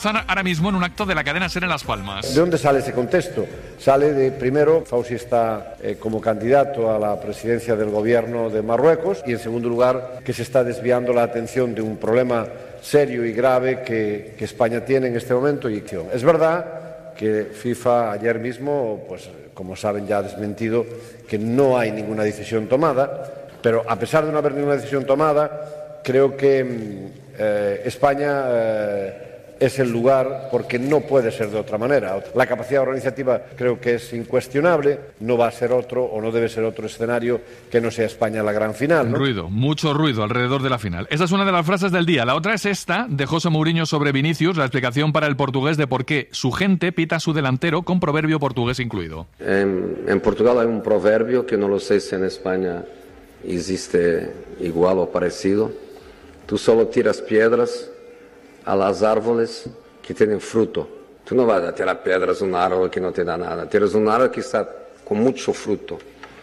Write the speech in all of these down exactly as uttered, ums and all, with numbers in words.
Ahora mismo en un acto de la cadena SER en Las Palmas. ¿De dónde sale ese contexto? Sale de, primero, Fauci está eh, como candidato a la presidencia del gobierno de Marruecos y, en segundo lugar, que se está desviando la atención de un problema serio y grave que, que España tiene en este momento. Y es verdad que FIFA ayer mismo, pues como saben, ya ha desmentido que no hay ninguna decisión tomada, pero a pesar de no haber ninguna decisión tomada, creo que eh, España eh, es el lugar porque no puede ser de otra manera. La capacidad organizativa creo que es incuestionable, no va a ser otro o no debe ser otro escenario que no sea España la gran final, ¿no? Ruido, mucho ruido alrededor de la final. Esa es una de las frases del día. La otra es esta, de José Mourinho sobre Vinicius, la explicación para el portugués de por qué su gente pita a su delantero con proverbio portugués incluido. En, en Portugal hay un proverbio que no lo sé si en España existe igual o parecido. Tú solo tiras piedras a las árboles que tienen fruto. Tú no vas a tirar piedras a un árbol que no te da nada. Tiras un árbol que está con mucho fruto.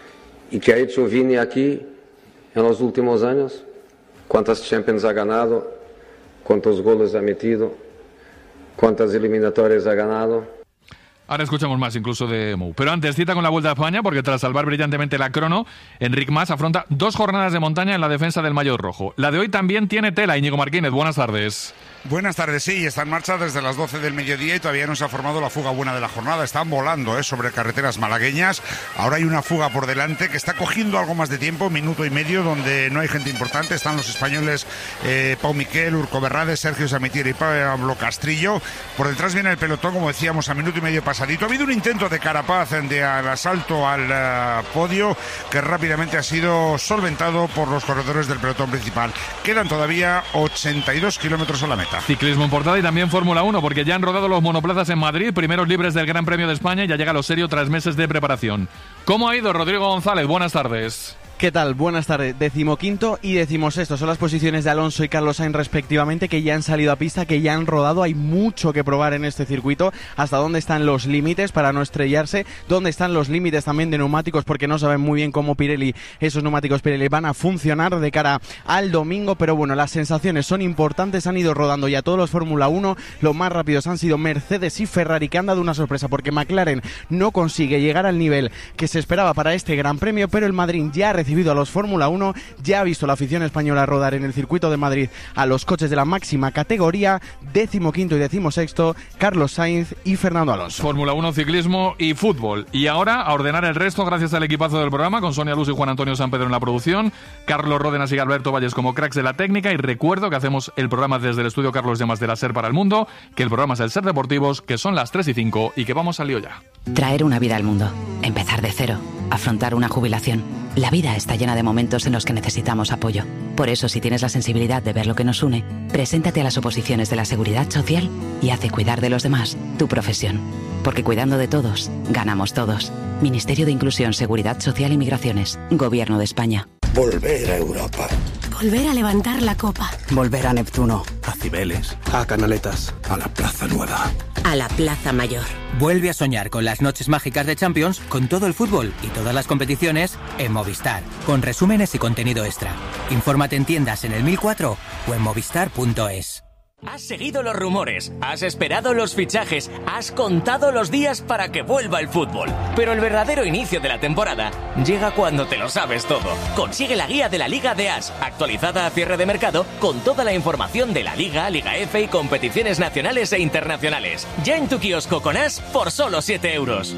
¿Y qué ha hecho Vini aquí en los últimos años? ¿Cuántas Champions ha ganado? ¿Cuántos goles ha metido? ¿Cuántas eliminatorias ha ganado? Ahora escuchamos más incluso de Mou. Pero antes, cita con la Vuelta a España, porque tras salvar brillantemente la crono, Enric Mas afronta dos jornadas de montaña en la defensa del maillot rojo. La de hoy también tiene tela. Íñigo Martínez, buenas tardes. Buenas tardes, sí, está en marcha desde las doce del mediodía y todavía no se ha formado la fuga buena de la jornada. Están volando ¿eh? sobre carreteras malagueñas. Ahora hay una fuga por delante que está cogiendo algo más de tiempo, minuto y medio, donde no hay gente importante. Están los españoles eh, Pau Miquel, Urco Berrades, Sergio Samitier y Pablo Castrillo. Por detrás viene el pelotón, como decíamos, a minuto y medio pasadito. Ha habido un intento de Carapaz de al asalto al uh, podio que rápidamente ha sido solventado por los corredores del pelotón principal. Quedan todavía ochenta y dos kilómetros a la meta. Ciclismo en portada y también Fórmula uno, porque ya han rodado los monoplazas en Madrid, primeros libres del Gran Premio de España, y ya llega lo serio tras meses de preparación. ¿Cómo ha ido, Rodrigo González? Buenas tardes. ¿Qué tal? Buenas tardes. Decimoquinto y decimosexto son las posiciones de Alonso y Carlos Sainz respectivamente, que ya han salido a pista, que ya han rodado. Hay mucho que probar en este circuito. Hasta dónde están los límites para no estrellarse, dónde están los límites también de neumáticos, porque no saben muy bien cómo Pirelli, esos neumáticos Pirelli van a funcionar de cara al domingo. Pero bueno, las sensaciones son importantes. Han ido rodando ya todos los Fórmula uno. Los más rápidos han sido Mercedes y Ferrari, que han dado una sorpresa porque McLaren no consigue llegar al nivel que se esperaba para este Gran Premio, pero el Madrid ya ha recibido a los Fórmula uno, ya ha visto la afición española rodar en el circuito de Madrid a los coches de la máxima categoría. Décimo quinto y décimo sexto, Carlos Sainz y Fernando Alonso. Fórmula uno, ciclismo y fútbol. Y ahora a ordenar el resto gracias al equipazo del programa, con Sonia Luz y Juan Antonio San Pedro en la producción, Carlos Ródenas y Alberto Valles como cracks de la técnica. Y recuerdo que hacemos el programa desde el estudio Carlos Llamas de la SER para el mundo, que el programa es el SER Deportivos, que son las tres y cinco y que vamos al lío ya. Traer una vida al mundo, empezar de cero, afrontar una jubilación. La vida está llena de momentos en los que necesitamos apoyo. Por eso, si tienes la sensibilidad de ver lo que nos une, preséntate a las oposiciones de la Seguridad Social y hace cuidar de los demás tu profesión. Porque cuidando de todos, ganamos todos. Ministerio de Inclusión, Seguridad Social y Migraciones. Gobierno de España. Volver a Europa. Volver a levantar la copa. Volver a Neptuno. A Cibeles. A Canaletas. A la Plaza Nueva. A la Plaza Mayor. Vuelve a soñar con las noches mágicas de Champions, con todo el fútbol y todas las competiciones en Movistar, con resúmenes y contenido extra. Infórmate en tiendas en el mil cuatro o en movistar punto es. Has seguido los rumores, has esperado los fichajes, has contado los días para que vuelva el fútbol. Pero el verdadero inicio de la temporada llega cuando te lo sabes todo. Consigue la guía de la Liga de As, actualizada a cierre de mercado, con toda la información de la Liga, Liga F y competiciones nacionales e internacionales. Ya en tu kiosco con As por solo siete euros.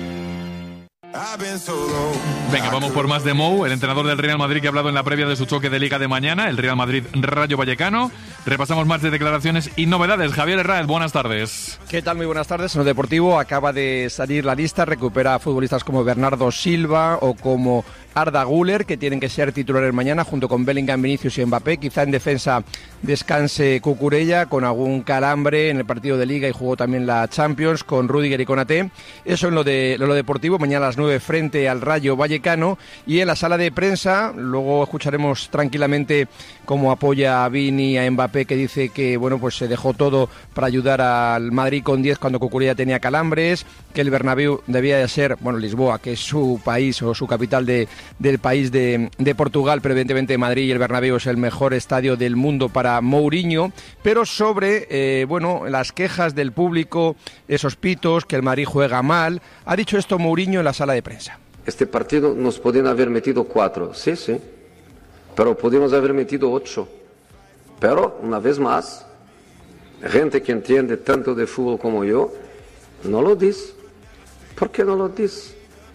Venga, vamos por más de Mou, el entrenador del Real Madrid, que ha hablado en la previa de su choque de Liga de mañana, el Real Madrid-Rayo Vallecano. Repasamos más de declaraciones y novedades. Javier Herráez, buenas tardes. ¿Qué tal? Muy buenas tardes. En lo deportivo acaba de salir la lista, recupera a futbolistas como Bernardo Silva o como Arda Güler, que tienen que ser titulares mañana junto con Bellingham, Vinicius y Mbappé. Quizá en defensa descanse Cucurella con algún calambre en el partido de Liga y jugó también la Champions con Rüdiger y Konaté. Eso en lo de lo deportivo. Mañana a las nueve frente al Rayo Vallecano. Y en la sala de prensa, luego escucharemos tranquilamente cómo apoya a Vini, a Mbappé, que dice que bueno, pues se dejó todo para ayudar al Madrid con diez cuando Cucurella tenía calambres, que el Bernabéu debía de ser, bueno, Lisboa, que es su país o su capital de, del país de, de Portugal, pero evidentemente Madrid y el Bernabéu es el mejor estadio del mundo para Mourinho, pero sobre, eh, bueno, las quejas del público, esos pitos, que el Madrid juega mal, ha dicho esto Mourinho en la sala de prensa. Este partido nos podían haber metido cuatro, sí, sí, pero podíamos haber metido ocho. Pero, una vez más, gente que entiende tanto de fútbol como yo, no lo dice. ¿Por qué no lo dice?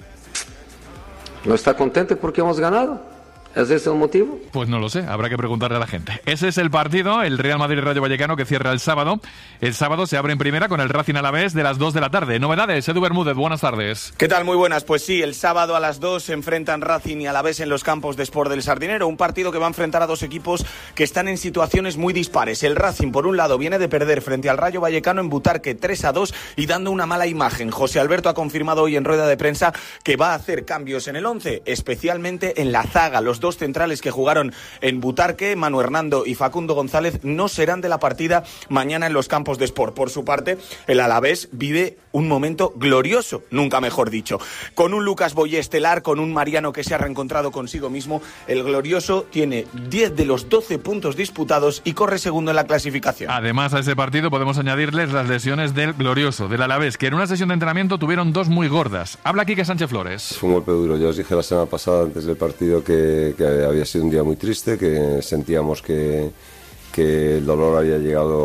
¿No está contento porque hemos ganado? ¿Es ese el motivo? Pues no lo sé, habrá que preguntarle a la gente. Ese es el partido, el Real Madrid-Rayo Vallecano, que cierra el sábado. El sábado se abre en primera con el Racing Alavés de las dos de la tarde. Novedades, Edu Bermúdez, buenas tardes. ¿Qué tal? Muy buenas. Pues sí, el sábado a las dos se enfrentan Racing y Alavés en los campos de Sport del Sardinero. Un partido que va a enfrentar a dos equipos que están en situaciones muy dispares. El Racing, por un lado, viene de perder frente al Rayo Vallecano en Butarque tres a dos y dando una mala imagen. José Alberto ha confirmado hoy en rueda de prensa que va a hacer cambios en el once, especialmente en la zaga. Los dos centrales que jugaron jugaron en Butarque, Manu Hernando y Facundo González, no serán de la partida mañana en los campos de Sport. Por su parte, el Alavés vive un momento glorioso, nunca mejor dicho. Con un Lucas Boyé estelar, con un Mariano que se ha reencontrado consigo mismo, el glorioso tiene diez de los doce puntos disputados y corre segundo en la clasificación. Además, a ese partido podemos añadirles las lesiones del glorioso, del Alavés, que en una sesión de entrenamiento tuvieron dos muy gordas. Habla Quique Sánchez Flores. Fue un golpe duro. Ya os dije la semana pasada, antes del partido, que, que había sido un día muy triste, que sentíamos que, que el dolor había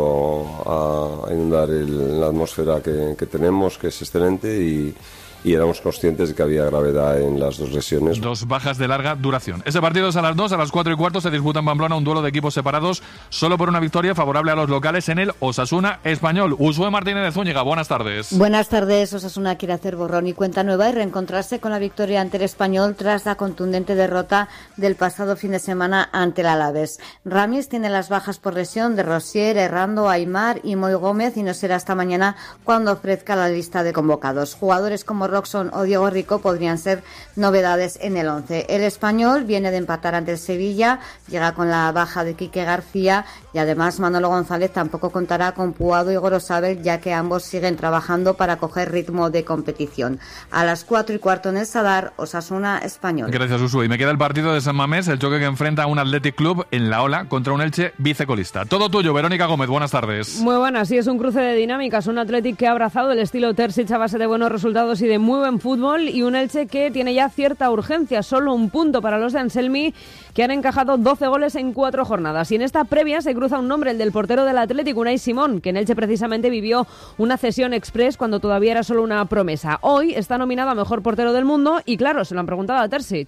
llegado a inundar el, la atmósfera que, que tenemos, que es excelente, y, y éramos conscientes de que había gravedad en las dos lesiones. Dos bajas de larga duración. Ese partido es a las dos, a las cuatro y cuarto se disputa en Pamplona un duelo de equipos separados solo por una victoria favorable a los locales en el Osasuna Español. Usué Martínez de Zúñiga, buenas tardes. Buenas tardes. Osasuna quiere hacer borrón y cuenta nueva y reencontrarse con la victoria ante el Español tras la contundente derrota del pasado fin de semana ante el Alavés. Ramis tiene las bajas por lesión de Rosier, Errando, Aimar y Moy Gómez y no será hasta mañana cuando ofrezca la lista de convocados. Jugadores como Roxon o Diego Rico podrían ser novedades en el once. El Español viene de empatar ante el Sevilla, llega con la baja de Quique García y además Manolo González tampoco contará con Puado y Gorosabel, ya que ambos siguen trabajando para coger ritmo de competición. A las cuatro y cuarto en el Sadar, Osasuna Español. Gracias, Usué. Y me queda el partido de San Mamés, el choque que enfrenta a un Athletic Club en la Ola contra un Elche vicecolista. Todo tuyo, Verónica Gómez, buenas tardes. Muy buenas, sí, es un cruce de dinámicas, un Athletic que ha abrazado el estilo Terzic a base de buenos resultados y de muy buen fútbol, y un Elche que tiene ya cierta urgencia, solo un punto para los de Anselmi, que han encajado doce goles en cuatro jornadas. Y en esta previa se cruza un nombre, el del portero del Atlético, Unai Simón, que en Elche precisamente vivió una cesión express cuando todavía era solo una promesa. Hoy está nominado a mejor portero del mundo y claro, se lo han preguntado a Terzic.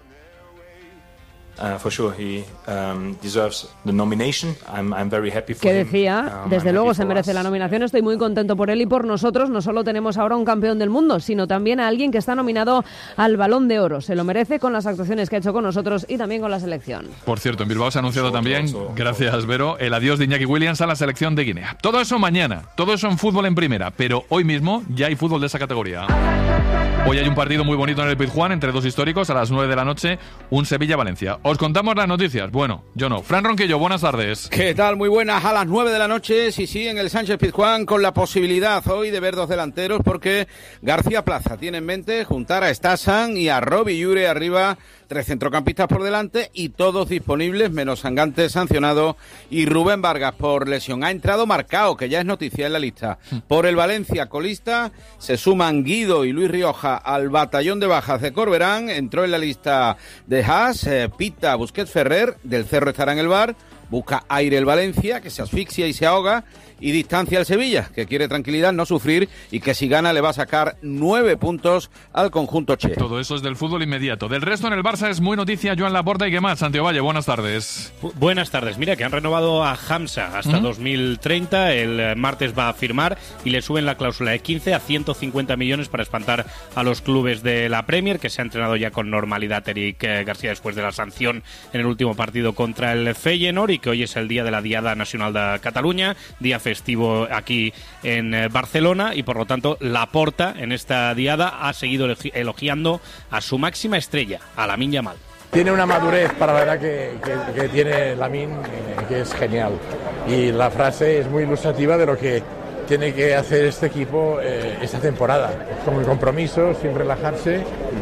Uh, for sure, he um, deserves the nomination. I'm, I'm very happy for que him. decía, Um, desde I'm luego happy se for merece us. la nominación, estoy muy contento por él y por nosotros. No solo tenemos ahora un campeón del mundo, sino también a alguien que está nominado al Balón de Oro. Se lo merece con las actuaciones que ha hecho con nosotros y también con la selección. Por cierto, en Bilbao se ha anunciado también, gracias Vero, el adiós de Iñaki Williams a la selección de Guinea. Todo eso mañana, todo eso en fútbol en primera, pero hoy mismo ya hay fútbol de esa categoría. Hoy hay un partido muy bonito en el Pizjuán entre dos históricos a las nueve de la noche, un Sevilla-Valencia. Os contamos las noticias. Bueno, yo no. Fran Ronquillo, buenas tardes. ¿Qué tal? Muy buenas. A las nueve de la noche, sí, sí, en el Sánchez Pizjuán, con la posibilidad hoy de ver dos delanteros, porque García Plaza tiene en mente juntar a Stasan y a Robbie Llure arriba. Tres centrocampistas por delante y todos disponibles, menos Sangante sancionado y Rubén Vargas por lesión. Ha entrado Marcao, que ya es noticia en la lista. Por el Valencia colista se suman Guido y Luis Rioja al batallón de bajas de Corberán. Entró en la lista de Haas, eh, Pita, Busquets, Ferrer, del Cerro estará en el bar. Busca aire el Valencia, que se asfixia y se ahoga, y distancia al Sevilla, que quiere tranquilidad, no sufrir, y que si gana le va a sacar nueve puntos al conjunto che. Todo eso es del fútbol inmediato. Del resto en el Barça es muy noticia Joan Laporta y qué más. Santiago Valle, buenas tardes. Buenas tardes. Mira que han renovado a Hamza hasta uh-huh. dos mil treinta. El martes va a firmar y le suben la cláusula de quince a ciento cincuenta millones para espantar a los clubes de la Premier, que se ha entrenado ya con normalidad Eric García después de la sanción en el último partido contra el Feyenoord. y que hoy es el día de la Diada Nacional de Cataluña, día festivo aquí en eh, Barcelona, y por lo tanto Laporta en esta diada ha seguido elogi- elogiando a su máxima estrella, a Lamine Yamal. Tiene una madurez para la edad que, que, que tiene Lamine, eh, que es genial. Y la frase es muy ilustrativa de lo que tiene que hacer este equipo eh, esta temporada. Con el compromiso, sin relajarse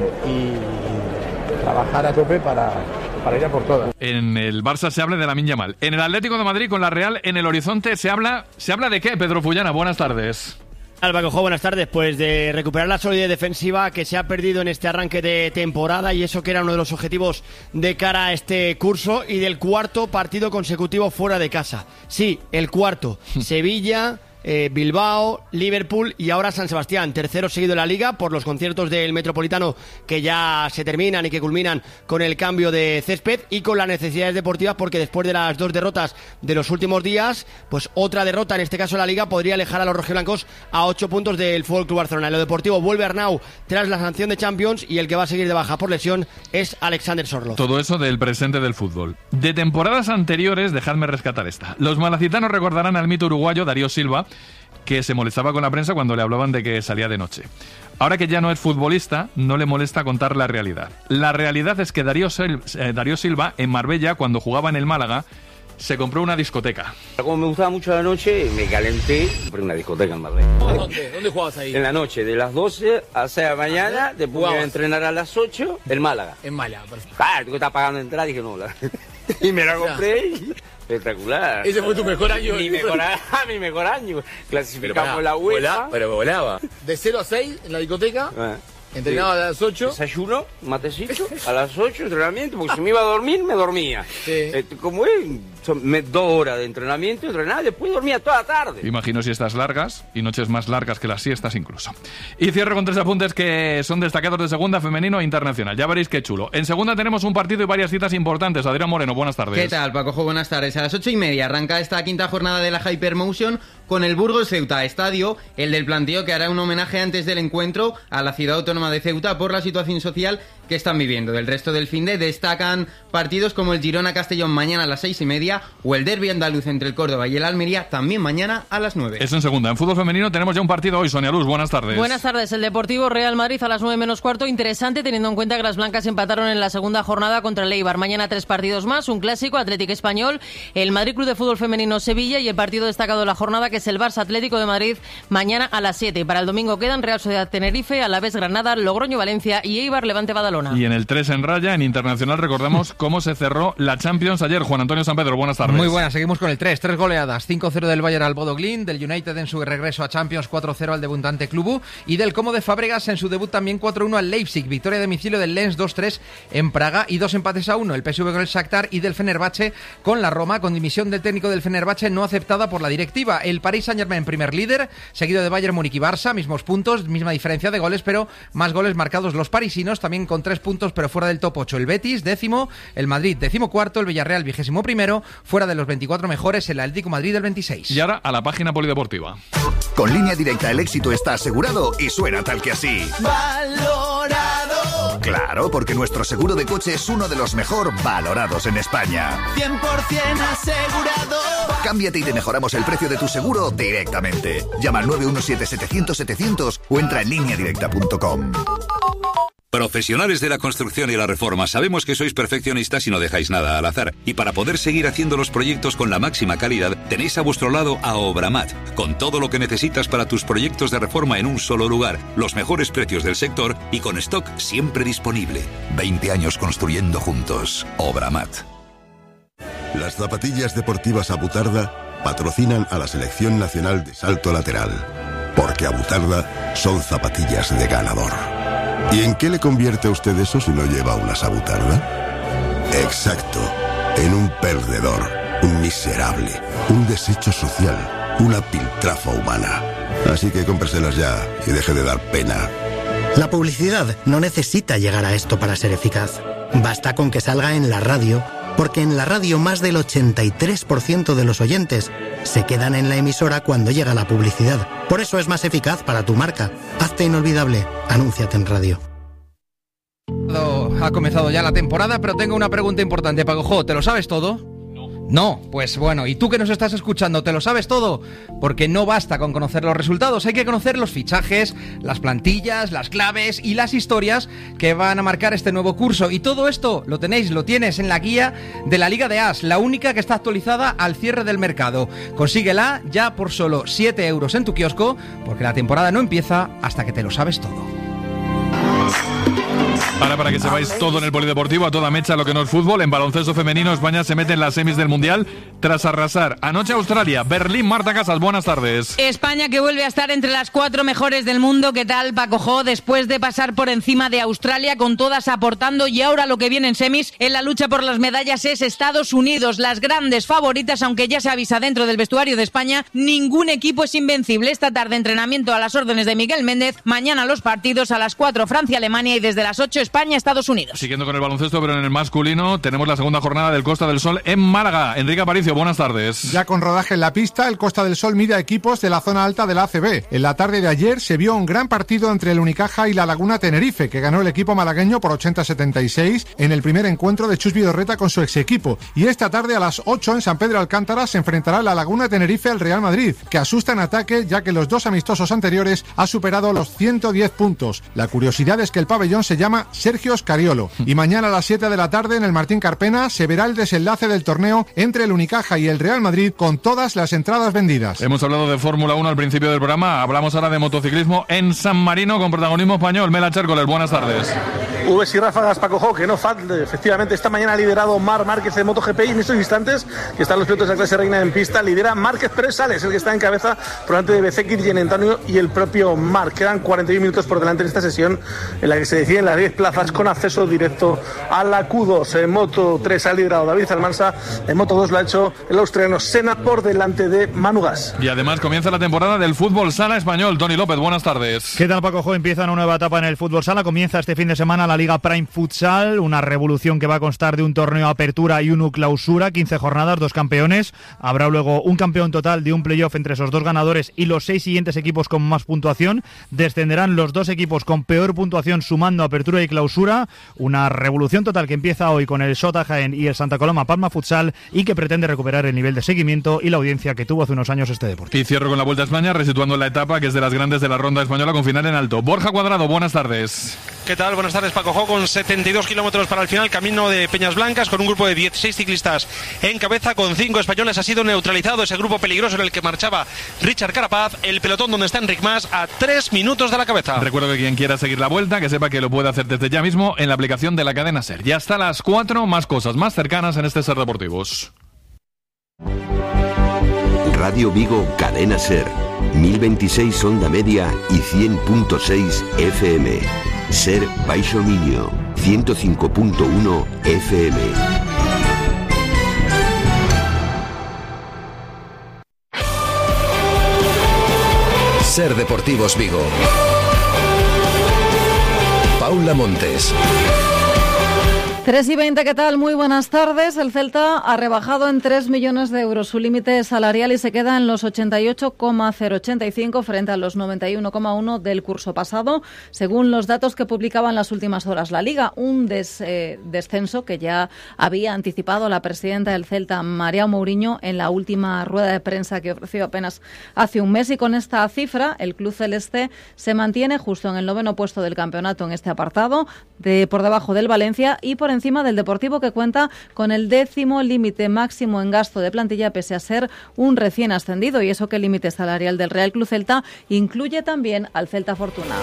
y trabajar a tope para, para ir a por todas. En el Barça se habla de Lamine Yamal. En el Atlético de Madrid con la Real en el horizonte se habla, ¿se habla de qué, Pedro Fullana? Buenas tardes. Alba Cojo, buenas tardes. Pues de recuperar la solidez defensiva que se ha perdido en este arranque de temporada, y eso que era uno de los objetivos de cara a este curso, y del cuarto partido consecutivo fuera de casa. Sí, el cuarto. Sevilla, eh, Bilbao, Liverpool y ahora San Sebastián, tercero seguido en la Liga por los conciertos del Metropolitano que ya se terminan y que culminan con el cambio de césped y con las necesidades deportivas, porque después de las dos derrotas de los últimos días, pues otra derrota, en este caso en la Liga, podría alejar a los rojiblancos a ocho puntos del F C Barcelona. En lo deportivo vuelve Arnau tras la sanción de Champions, y el que va a seguir de baja por lesión es Alexander Sorloth. Todo eso del presente del fútbol. De temporadas anteriores, dejadme rescatar esta. Los malacitanos recordarán al mito uruguayo Darío Silva, que se molestaba con la prensa cuando le hablaban de que salía de noche. Ahora que ya no es futbolista, no le molesta contar la realidad. La realidad es que Darío, Sil- eh, Darío Silva, en Marbella, cuando jugaba en el Málaga, se compró una discoteca. Como me gustaba mucho la noche, me calenté, compré una discoteca en Marbella. ¿Dónde? ¿Dónde jugabas ahí? En la noche, de las doce a seis de la mañana, después iba a entrenar a las ocho, en Málaga. En Málaga, perfecto. Claro, que estaba pagando entrada, dije no, la... y me la compré y... Espectacular. Ese fue tu mejor año. Mi mejor, mi mejor año. Clasificamos Pero la UEFA. Volá, pero volaba. De cero a seis en la discoteca. Ah. Entrenaba Sí. a las ocho. Desayuno, matecito, a las ocho entrenamiento, porque si me iba a dormir, me dormía. Sí. Eh, como es, son me- dos horas de entrenamiento, entrenaba, después dormía toda la tarde. Imagino siestas largas y noches más largas que las siestas incluso. Y cierro con tres apuntes que son destacados de segunda, femenino e internacional. Ya veréis qué chulo. En segunda tenemos un partido y varias citas importantes. Adrián Moreno, buenas tardes. ¿Qué tal, Pacojo? Buenas tardes. A las ocho y media arranca esta quinta jornada de la Hypermotion con el Burgos Ceuta Estadio, el del planteo que hará un homenaje antes del encuentro a la ciudad autónoma de Ceuta por la situación social que están viviendo. Del resto del finde destacan partidos como el Girona-Castellón mañana a las seis y media o el derbi andaluz entre el Córdoba y el Almería también mañana a las nueve. Eso en segunda. En fútbol femenino tenemos ya un partido hoy. Sonia Luz, buenas tardes. Buenas tardes. El Deportivo Real Madrid a las nueve menos cuarto. Interesante teniendo en cuenta que las blancas empataron en la segunda jornada contra el Eibar. Mañana tres partidos más. Un clásico, Atlético Español, el Madrid Club de Fútbol Femenino Sevilla y el partido destacado de la jornada que es el Barça Atlético de Madrid mañana a las siete. Para el domingo quedan Real Sociedad Tenerife, Alavés Granada, Logroño Valencia y Eibar Levante Badalona. Y en el tres en raya, en internacional, recordamos cómo se cerró la Champions ayer. Juan Antonio San Pedro, buenas tardes. Muy buenas, seguimos con el tres. Tres goleadas. cinco cero del Bayern al Bodo Glimt, del United en su regreso a Champions cuatro cero al debutante Club y del Como de Fábregas en su debut también cuatro uno al Leipzig. Victoria de domicilio del Lens dos tres en Praga y dos empates a uno. El P S V con el Shakhtar y del Fenerbahce con la Roma, con dimisión del técnico del Fenerbahce no aceptada por la directiva. El Paris Saint-Germain primer líder, seguido de Bayern Múnich y Barça, mismos puntos, misma diferencia de goles, pero más goles marcados los parisinos, también con tres puntos, pero fuera del top ocho. El Betis, décimo, el Madrid, décimo cuarto, el Villarreal, vigésimo primero, fuera de los veinticuatro mejores, el Atlético Madrid, el veintiséis. Y ahora a la página polideportiva. Con Línea Directa el éxito está asegurado y suena tal que así. Valorado. Claro, porque nuestro seguro de coche es uno de los mejor valorados en España. cien por ciento asegurado. Cámbiate y te mejoramos el precio de tu seguro directamente. Llama al nueve uno siete setecientos setecientos o entra en línea directa punto com. Profesionales de la construcción y la reforma, sabemos que sois perfeccionistas y no dejáis nada al azar. Y para poder seguir haciendo los proyectos con la máxima calidad, tenéis a vuestro lado a Obramat, con todo lo que necesitas para tus proyectos de reforma en un solo lugar, los mejores precios del sector y con stock siempre disponible. veinte años construyendo juntos. Obramat. Las zapatillas deportivas Abutarda patrocinan a la Selección Nacional de Salto Lateral, porque Abutarda son zapatillas de ganador. ¿Y en qué le convierte a usted eso si no lleva una Abutarda? Exacto, en un perdedor, un miserable, un desecho social, una piltrafa humana. Así que cómpreselas ya y deje de dar pena. La publicidad no necesita llegar a esto para ser eficaz. Basta con que salga en la radio, porque en la radio más del ochenta y tres por ciento de los oyentes se quedan en la emisora cuando llega la publicidad. Por eso es más eficaz para tu marca. Hazte inolvidable. Anúnciate en radio. Ha comenzado ya la temporada, pero tengo una pregunta importante, Pagojo. ¿Te lo sabes todo? No, pues bueno, ¿y tú que nos estás escuchando, te lo sabes todo? Porque no basta con conocer los resultados, hay que conocer los fichajes, las plantillas, las claves y las historias que van a marcar este nuevo curso. Y todo esto lo tenéis, lo tienes en la guía de la Liga de As, la única que está actualizada al cierre del mercado. Consíguela ya por solo siete euros en tu kiosco, porque la temporada no empieza hasta que te lo sabes todo. Ahora, para que sepáis todo en el polideportivo, a toda mecha lo que no es fútbol, en baloncesto femenino España se mete en las semis del Mundial tras arrasar anoche Australia, Berlín. Marta Casas, buenas tardes. España que vuelve a estar entre las cuatro mejores del mundo. ¿Qué tal, Paco Jo? Después de pasar por encima de Australia, con todas aportando, y ahora lo que viene en semis en la lucha por las medallas es Estados Unidos, las grandes favoritas, aunque ya se avisa dentro del vestuario de España, ningún equipo es invencible. Esta tarde entrenamiento a las órdenes de Miguel Méndez, mañana los partidos a las cuatro Francia-Alemania y desde las ocho España-Estados Unidos. Siguiendo con el baloncesto, pero en el masculino, tenemos la segunda jornada del Costa del Sol en Málaga. Enrique Aparicio, buenas tardes. Ya con rodaje en la pista, el Costa del Sol mide a equipos de la zona alta de la A C B. En la tarde de ayer se vio un gran partido entre el Unicaja y la Laguna Tenerife, que ganó el equipo malagueño por ochenta a setenta y seis en el primer encuentro de Chus Vidorreta con su ex equipo. Y esta tarde a las ocho en San Pedro Alcántara se enfrentará la Laguna Tenerife al Real Madrid, que asusta en ataque ya que los dos amistosos anteriores ha superado los ciento diez puntos. La curiosidad es que el pabellón se llama Sergio Scariolo. Y mañana a las siete de la tarde en el Martín Carpena se verá el desenlace del torneo entre el Unicaja y el Real Madrid con todas las entradas vendidas. Hemos hablado de Fórmula uno al principio del programa, hablamos ahora de motociclismo en San Marino con protagonismo español. Mela Chércoles, buenas tardes. Ubes y ráfagas, Paco Jo, que no falte. Efectivamente, esta mañana ha liderado Marc Márquez de MotoGP y en estos instantes que están los pilotos de la clase reina en pista, lidera Márquez Pérez Sales, el que está en cabeza por delante de Bezzecchi, Gian Antonio y el propio Marc. Quedan cuarenta y uno minutos por delante en esta sesión en la que se deciden las diez plazas con acceso directo a la Q dos. En Moto tres ha liderado David Almansa, en Moto dos lo ha hecho el australiano Senna por delante de Manu Gas. Y además comienza la temporada del fútbol sala español. Tony López, buenas tardes. ¿Qué tal, Paco Jo? Empieza una nueva etapa en el fútbol sala. Comienza este fin de semana la Liga Prime Futsal, una revolución que va a constar de un torneo apertura y uno clausura, quince jornadas, dos campeones. Habrá luego un campeón total de un playoff entre esos dos ganadores y los seis siguientes equipos con más puntuación. Descenderán los dos equipos con peor puntuación sumando apertura y clausura. Una revolución total que empieza hoy con el Sota Jaén y el Santa Coloma Palma Futsal y que pretende recuperar el nivel de seguimiento y la audiencia que tuvo hace unos años este deporte. Y cierro con la Vuelta a España, resituando la etapa que es de las grandes de la ronda española con final en alto. Borja Cuadrado, buenas tardes. ¿Qué tal? Buenas tardes, Paco Jo, con setenta y dos kilómetros para el final, camino de Peñas Blancas, con un grupo de dieciséis ciclistas en cabeza, con cinco españoles. Ha sido neutralizado ese grupo peligroso en el que marchaba Richard Carapaz, el pelotón donde está Enric Mas a tres minutos de la cabeza. Recuerdo que quien quiera seguir la Vuelta, que sepa que lo puede hacer desde ya mismo en la aplicación de la cadena SER. Ya hasta las cuatro, más cosas más cercanas en este SER Deportivos. Radio Vigo, cadena SER, mil veintiséis onda media y cien punto seis F M. SER Baixo Miño, ciento cinco punto uno F M. SER Deportivos Vigo. Paula Montes. tres y veinte, ¿qué tal? Muy buenas tardes. El Celta ha rebajado en tres millones de euros su límite salarial y se queda en los ochenta y ocho coma cero ochenta y cinco frente a los noventa y uno coma uno del curso pasado, según los datos que publicaba en las últimas horas la Liga. Un des, eh, descenso que ya había anticipado la presidenta del Celta, María Mourinho, en la última rueda de prensa que ofreció apenas hace un mes. Y con esta cifra, el club celeste se mantiene justo en el noveno puesto del campeonato en este apartado, de por debajo del Valencia y por encima del Deportivo, que cuenta con el décimo límite máximo en gasto de plantilla pese a ser un recién ascendido, y eso que el límite salarial del Real Club Celta incluye también al Celta Fortuna.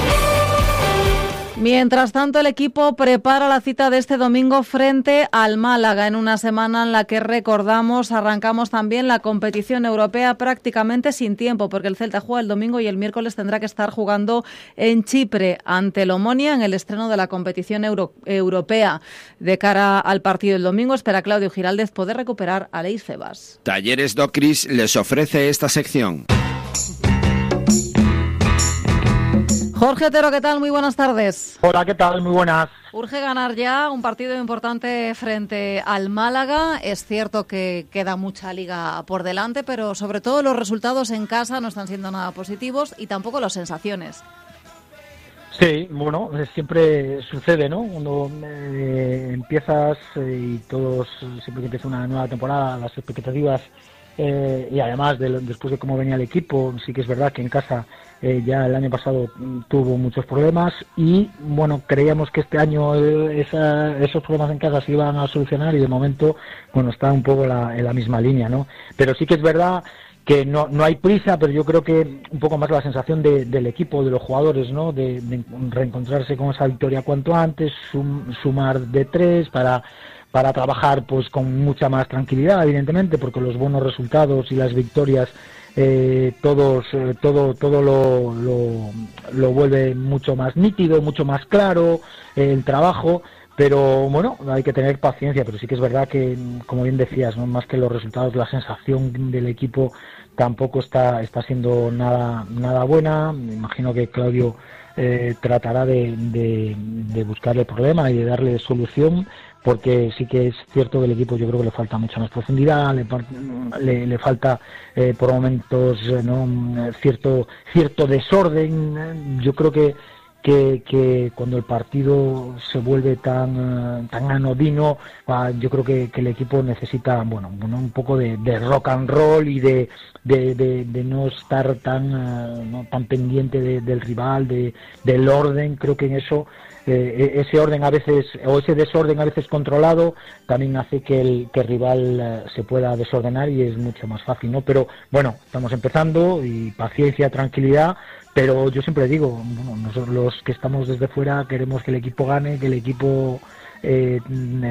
Mientras tanto, el equipo prepara la cita de este domingo frente al Málaga, en una semana en la que, recordamos, arrancamos también la competición europea prácticamente sin tiempo, porque el Celta juega el domingo y el miércoles tendrá que estar jugando en Chipre ante el Omonia en el estreno de la competición euro- europea. De cara al partido del domingo, espera Claudio Giraldez poder recuperar a Leis Febas. Talleres Docris les ofrece esta sección. Jorge Otero, ¿qué tal? Muy buenas tardes. Hola, ¿qué tal? Muy buenas. Urge ganar ya un partido importante frente al Málaga. Es cierto que queda mucha liga por delante, pero sobre todo los resultados en casa no están siendo nada positivos y tampoco las sensaciones. Sí, bueno, siempre sucede, ¿no? Cuando eh, empiezas eh, y todos, siempre que empieza una nueva temporada, las expectativas eh, y además de, después de cómo venía el equipo, sí que es verdad que en casa eh, ya el año pasado tuvo muchos problemas y, bueno, creíamos que este año eh, esa, esos problemas en casa se iban a solucionar y de momento, bueno, está un poco la, en la misma línea, ¿no? Pero sí que es verdad que no no hay prisa, pero yo creo que un poco más la sensación de, del equipo, de los jugadores, ¿no? De, de reencontrarse con esa victoria cuanto antes, sum, sumar de tres para para trabajar pues con mucha más tranquilidad, evidentemente, porque los buenos resultados y las victorias eh, todos eh, todo todo lo, lo lo vuelve mucho más nítido, mucho más claro eh, el trabajo. Pero bueno, hay que tener paciencia, pero sí que es verdad que, como bien decías, ¿no? Más que los resultados, la sensación del equipo tampoco está está siendo nada nada buena. Me imagino que Claudio eh, tratará de, de, de buscar el problema y de darle solución, porque sí que es cierto que el equipo, yo creo que le falta mucha más profundidad, le, le, le falta eh, por momentos ¿no? cierto cierto desorden. Yo creo que Que, que cuando el partido se vuelve tan tan anodino, yo creo que, que el equipo necesita bueno, bueno un poco de, de rock and roll y de de, de, de no estar tan no tan pendiente de, del rival, de del orden. Creo que en eso eh, ese orden a veces o ese desorden a veces controlado también hace que el que el rival eh, se pueda desordenar y es mucho más fácil, ¿no? Pero bueno, estamos empezando y paciencia, tranquilidad. Pero yo siempre digo, bueno, nosotros los que estamos desde fuera queremos que el equipo gane, que el equipo eh,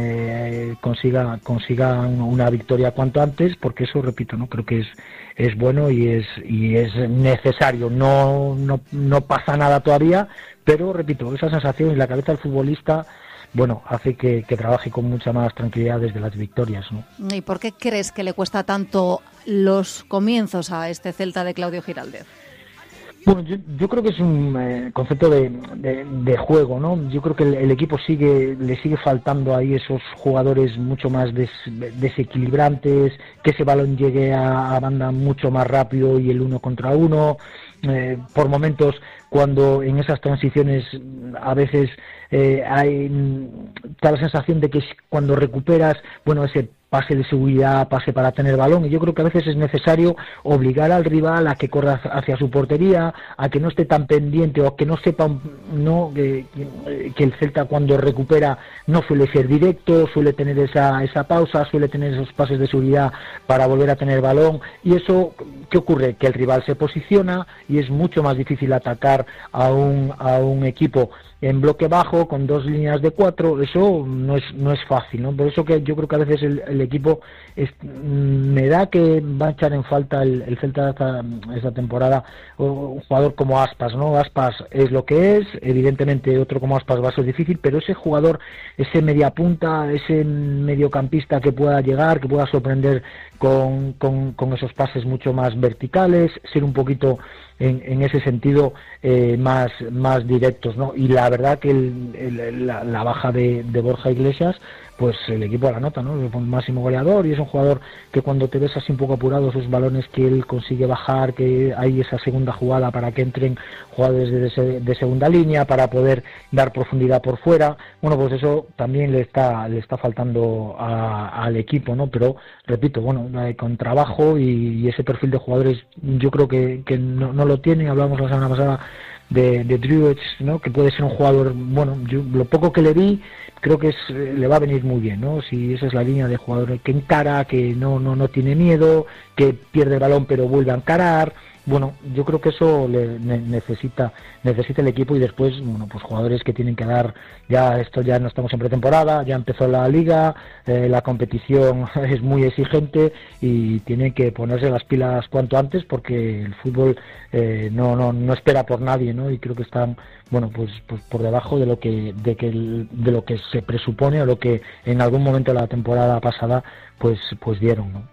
eh, consiga consiga una victoria cuanto antes, porque eso, repito, no creo que es es bueno y es y es necesario. No no no pasa nada todavía, pero repito, esa sensación en la cabeza del futbolista, bueno, hace que, que trabaje con mucha más tranquilidad desde las victorias, ¿no? ¿Y por qué crees que le cuesta tanto los comienzos a este Celta de Claudio Giraldez? Bueno, yo, yo creo que es un eh, concepto de, de, de juego, ¿no? Yo creo que el, el equipo sigue le sigue faltando ahí esos jugadores mucho más des, desequilibrantes, que ese balón llegue a, a banda mucho más rápido y el uno contra uno. Eh, por momentos, cuando en esas transiciones a veces eh, hay da la sensación de que cuando recuperas, bueno, ese pase de seguridad, pase para tener balón, y yo creo que a veces es necesario obligar al rival a que corra hacia su portería, a que no esté tan pendiente o que no sepa no que, que el Celta cuando recupera no suele ser directo, suele tener esa esa pausa, suele tener esos pases de seguridad para volver a tener balón, y eso, ¿qué ocurre? Que el rival se posiciona y es mucho más difícil atacar a un a un equipo en bloque bajo con dos líneas de cuatro. Eso no es no es fácil, ¿no? Por eso que yo creo que a veces el, el equipo es, me da que va a echar en falta el, el Celta esta, esta temporada un jugador como Aspas, ¿no? Aspas es lo que es, evidentemente otro como Aspas va a ser difícil, pero ese jugador, ese mediapunta, ese mediocampista que pueda llegar, que pueda sorprender con, con, con esos pases mucho más verticales, ser un poquito en, en ese sentido eh, más más directos, ¿no? Y la verdad que el, el, la, la baja de, de Borja Iglesias, pues el equipo la nota, ¿no? Es un máximo goleador y es un jugador que cuando te ves así un poco apurado, esos balones que él consigue bajar, que hay esa segunda jugada para que entren jugadores de, de segunda línea, para poder dar profundidad por fuera, bueno, pues eso también le está le está faltando a, al equipo, ¿no? Pero, repito, bueno, con trabajo y, y ese perfil de jugadores yo creo que, que no, no lo tiene. Hablamos la semana pasada de, de Druids, ¿no? Que puede ser un jugador, bueno, yo lo poco que le vi creo que es, le va a venir muy bien, ¿no? Si esa es la línea de jugador que encara, que no no no tiene miedo, que pierde el balón pero vuelve a encarar. Bueno, yo creo que eso le ne- necesita necesita el equipo, y después, bueno, pues jugadores que tienen que dar, ya esto ya no estamos en pretemporada, ya empezó la liga, eh, la competición es muy exigente y tienen que ponerse las pilas cuanto antes, porque el fútbol eh, no no no espera por nadie, ¿no? Y creo que están, bueno, pues, pues por debajo de lo que de que el, de lo que se presupone o lo que en algún momento de la temporada pasada pues pues dieron, ¿no?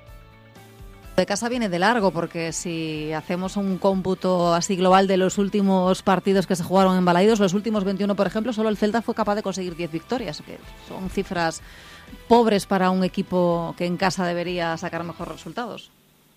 De casa viene de largo, porque si hacemos un cómputo así global de los últimos partidos que se jugaron en Balaidos, los últimos veintiuno, por ejemplo, solo el Celta fue capaz de conseguir diez victorias, que son cifras pobres para un equipo que en casa debería sacar mejores resultados.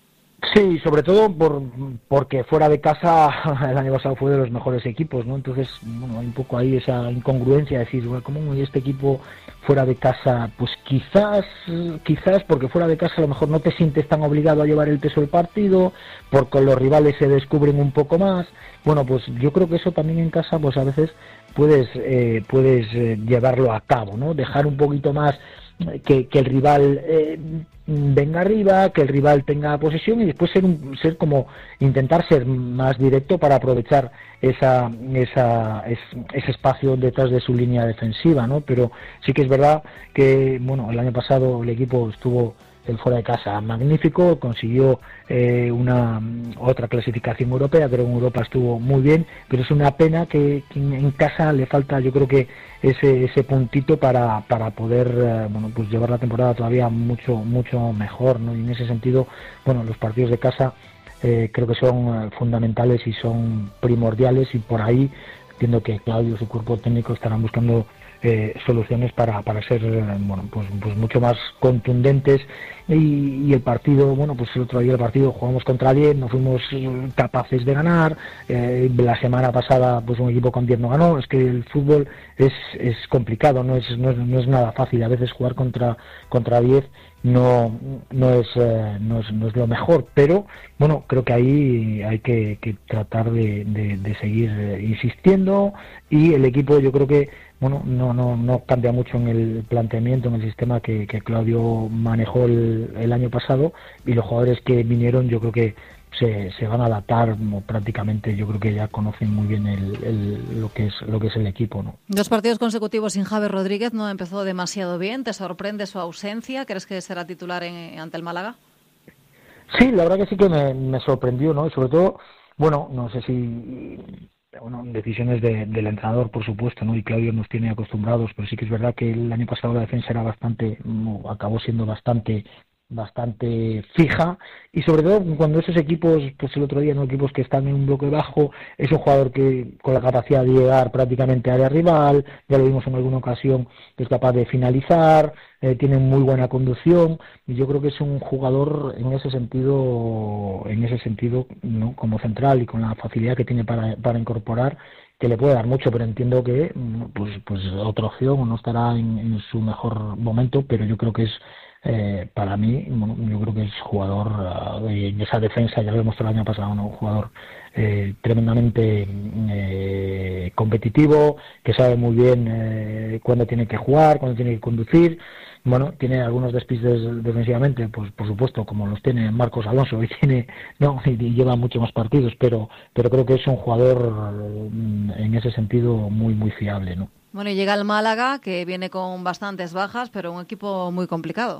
Sí, sobre todo por porque fuera de casa el año pasado fue de los mejores equipos, ¿no? Entonces, bueno, hay un poco ahí esa incongruencia, decir, bueno, ¿cómo este equipo fuera de casa? Pues quizás, quizás porque fuera de casa a lo mejor no te sientes tan obligado a llevar el peso del partido, porque los rivales se descubren un poco más. Bueno, pues yo creo que eso también en casa, pues a veces puedes eh, puedes eh, llevarlo a cabo, ¿no? Dejar un poquito más que, que el rival eh, venga arriba, que el rival tenga posesión y después ser un, ser como intentar ser más directo para aprovechar esa, esa es, ese espacio detrás de su línea defensiva, ¿no? Pero sí que es verdad que, bueno, el año pasado el equipo estuvo el fuera de casa magnífico, consiguió eh, una otra clasificación europea, creo que en Europa estuvo muy bien, pero es una pena que, que en casa le falta, yo creo que ese ese puntito para para poder eh, bueno, pues llevar la temporada todavía mucho mucho mejor, ¿no? Y en ese sentido, bueno, los partidos de casa eh, creo que son fundamentales y son primordiales, y por ahí entiendo que Claudio y su cuerpo técnico estarán buscando Eh, soluciones para, para ser bueno, pues, pues mucho más contundentes, y, y el partido, bueno, pues el otro día el partido jugamos contra diez, no fuimos capaces de ganar, eh, la semana pasada pues un equipo con diez no ganó. Es que el fútbol es, es complicado, no es, no es no es nada fácil, a veces jugar contra contra diez no no es, eh, no es no es lo mejor, pero bueno, creo que ahí hay que, que tratar de, de, de seguir insistiendo, y el equipo yo creo que bueno, no no no cambia mucho en el planteamiento, en el sistema que, que Claudio manejó el, el año pasado, y los jugadores que vinieron yo creo que se, se van a adaptar prácticamente. Yo creo que ya conocen muy bien el, el, lo que es lo que es el equipo, ¿no? Dos partidos consecutivos sin Javi Rodríguez, no empezó demasiado bien. ¿Te sorprende su ausencia? ¿Crees que será titular en, ante el Málaga? Sí, la verdad que sí que me, me sorprendió, ¿no? Y sobre todo, bueno, no sé si bueno, decisiones de, del entrenador, por supuesto, ¿no? Y Claudio nos tiene acostumbrados, pero sí que es verdad que el año pasado la defensa era bastante, no, acabó siendo bastante bastante fija, y sobre todo cuando esos equipos, pues el otro día, no equipos que están en un bloque bajo, es un jugador que con la capacidad de llegar prácticamente a área rival, ya lo vimos en alguna ocasión, que es capaz de finalizar, eh, tiene muy buena conducción, y yo creo que es un jugador en ese sentido, en ese sentido, ¿no? Como central y con la facilidad que tiene para, para incorporar, que le puede dar mucho, pero entiendo que pues pues otra opción, no estará en, en su mejor momento, pero yo creo que es Eh, para mí, bueno, yo creo que es jugador uh, en esa defensa, ya lo hemos el año pasado, ¿no? Un jugador eh, tremendamente eh, competitivo, que sabe muy bien eh, cuándo tiene que jugar, cuándo tiene que conducir. Bueno, tiene algunos despistes defensivamente, pues por supuesto, como los tiene Marcos Alonso, y tiene no y, y lleva muchos más partidos, pero pero creo que es un jugador en ese sentido muy muy fiable, ¿no? Bueno, y llega el Málaga, que viene con bastantes bajas, pero un equipo muy complicado.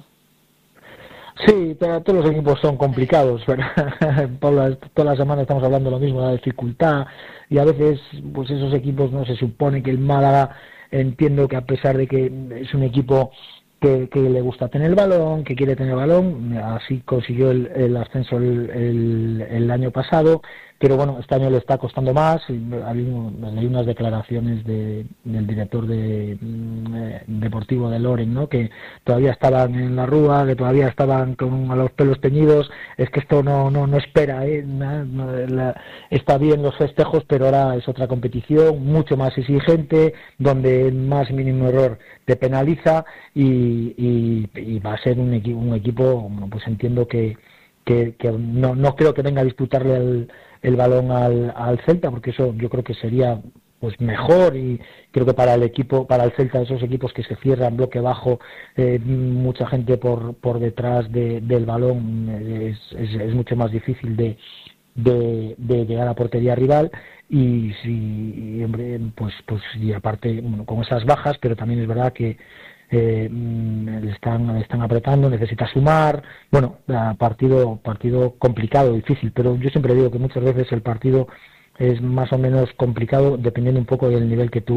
Sí, todos los equipos son complicados, ¿verdad? Todas las semanas estamos hablando lo mismo, la dificultad, y a veces pues esos equipos, no se supone que el Málaga, entiendo que a pesar de que es un equipo que, que le gusta tener el balón, que quiere tener el balón, así consiguió el, el ascenso el, el, el año pasado, pero bueno, este año le está costando más. Hay unas declaraciones de, del director de, eh, deportivo de Loren, ¿no? Que todavía estaban en la rúa, que todavía estaban con a los pelos teñidos. Es que esto no no no espera, ¿eh? No, no, la, está bien los festejos, pero ahora es otra competición mucho más exigente, donde el más mínimo error te penaliza, y, y, y va a ser un, equi un equipo, bueno, pues entiendo que que, que no, no creo que venga a disputarle el, el balón al, al Celta, porque eso yo creo que sería pues mejor, y creo que para el equipo, para el Celta, esos equipos que se cierran bloque bajo, eh, mucha gente por por detrás de, del balón, es, es, es mucho más difícil de, de, de llegar a portería rival, y si hombre, pues pues y aparte, bueno, con esas bajas, pero también es verdad que Eh, le están le están apretando, necesita sumar, bueno, partido partido complicado, difícil, pero yo siempre digo que muchas veces el partido es más o menos complicado dependiendo un poco del nivel que tú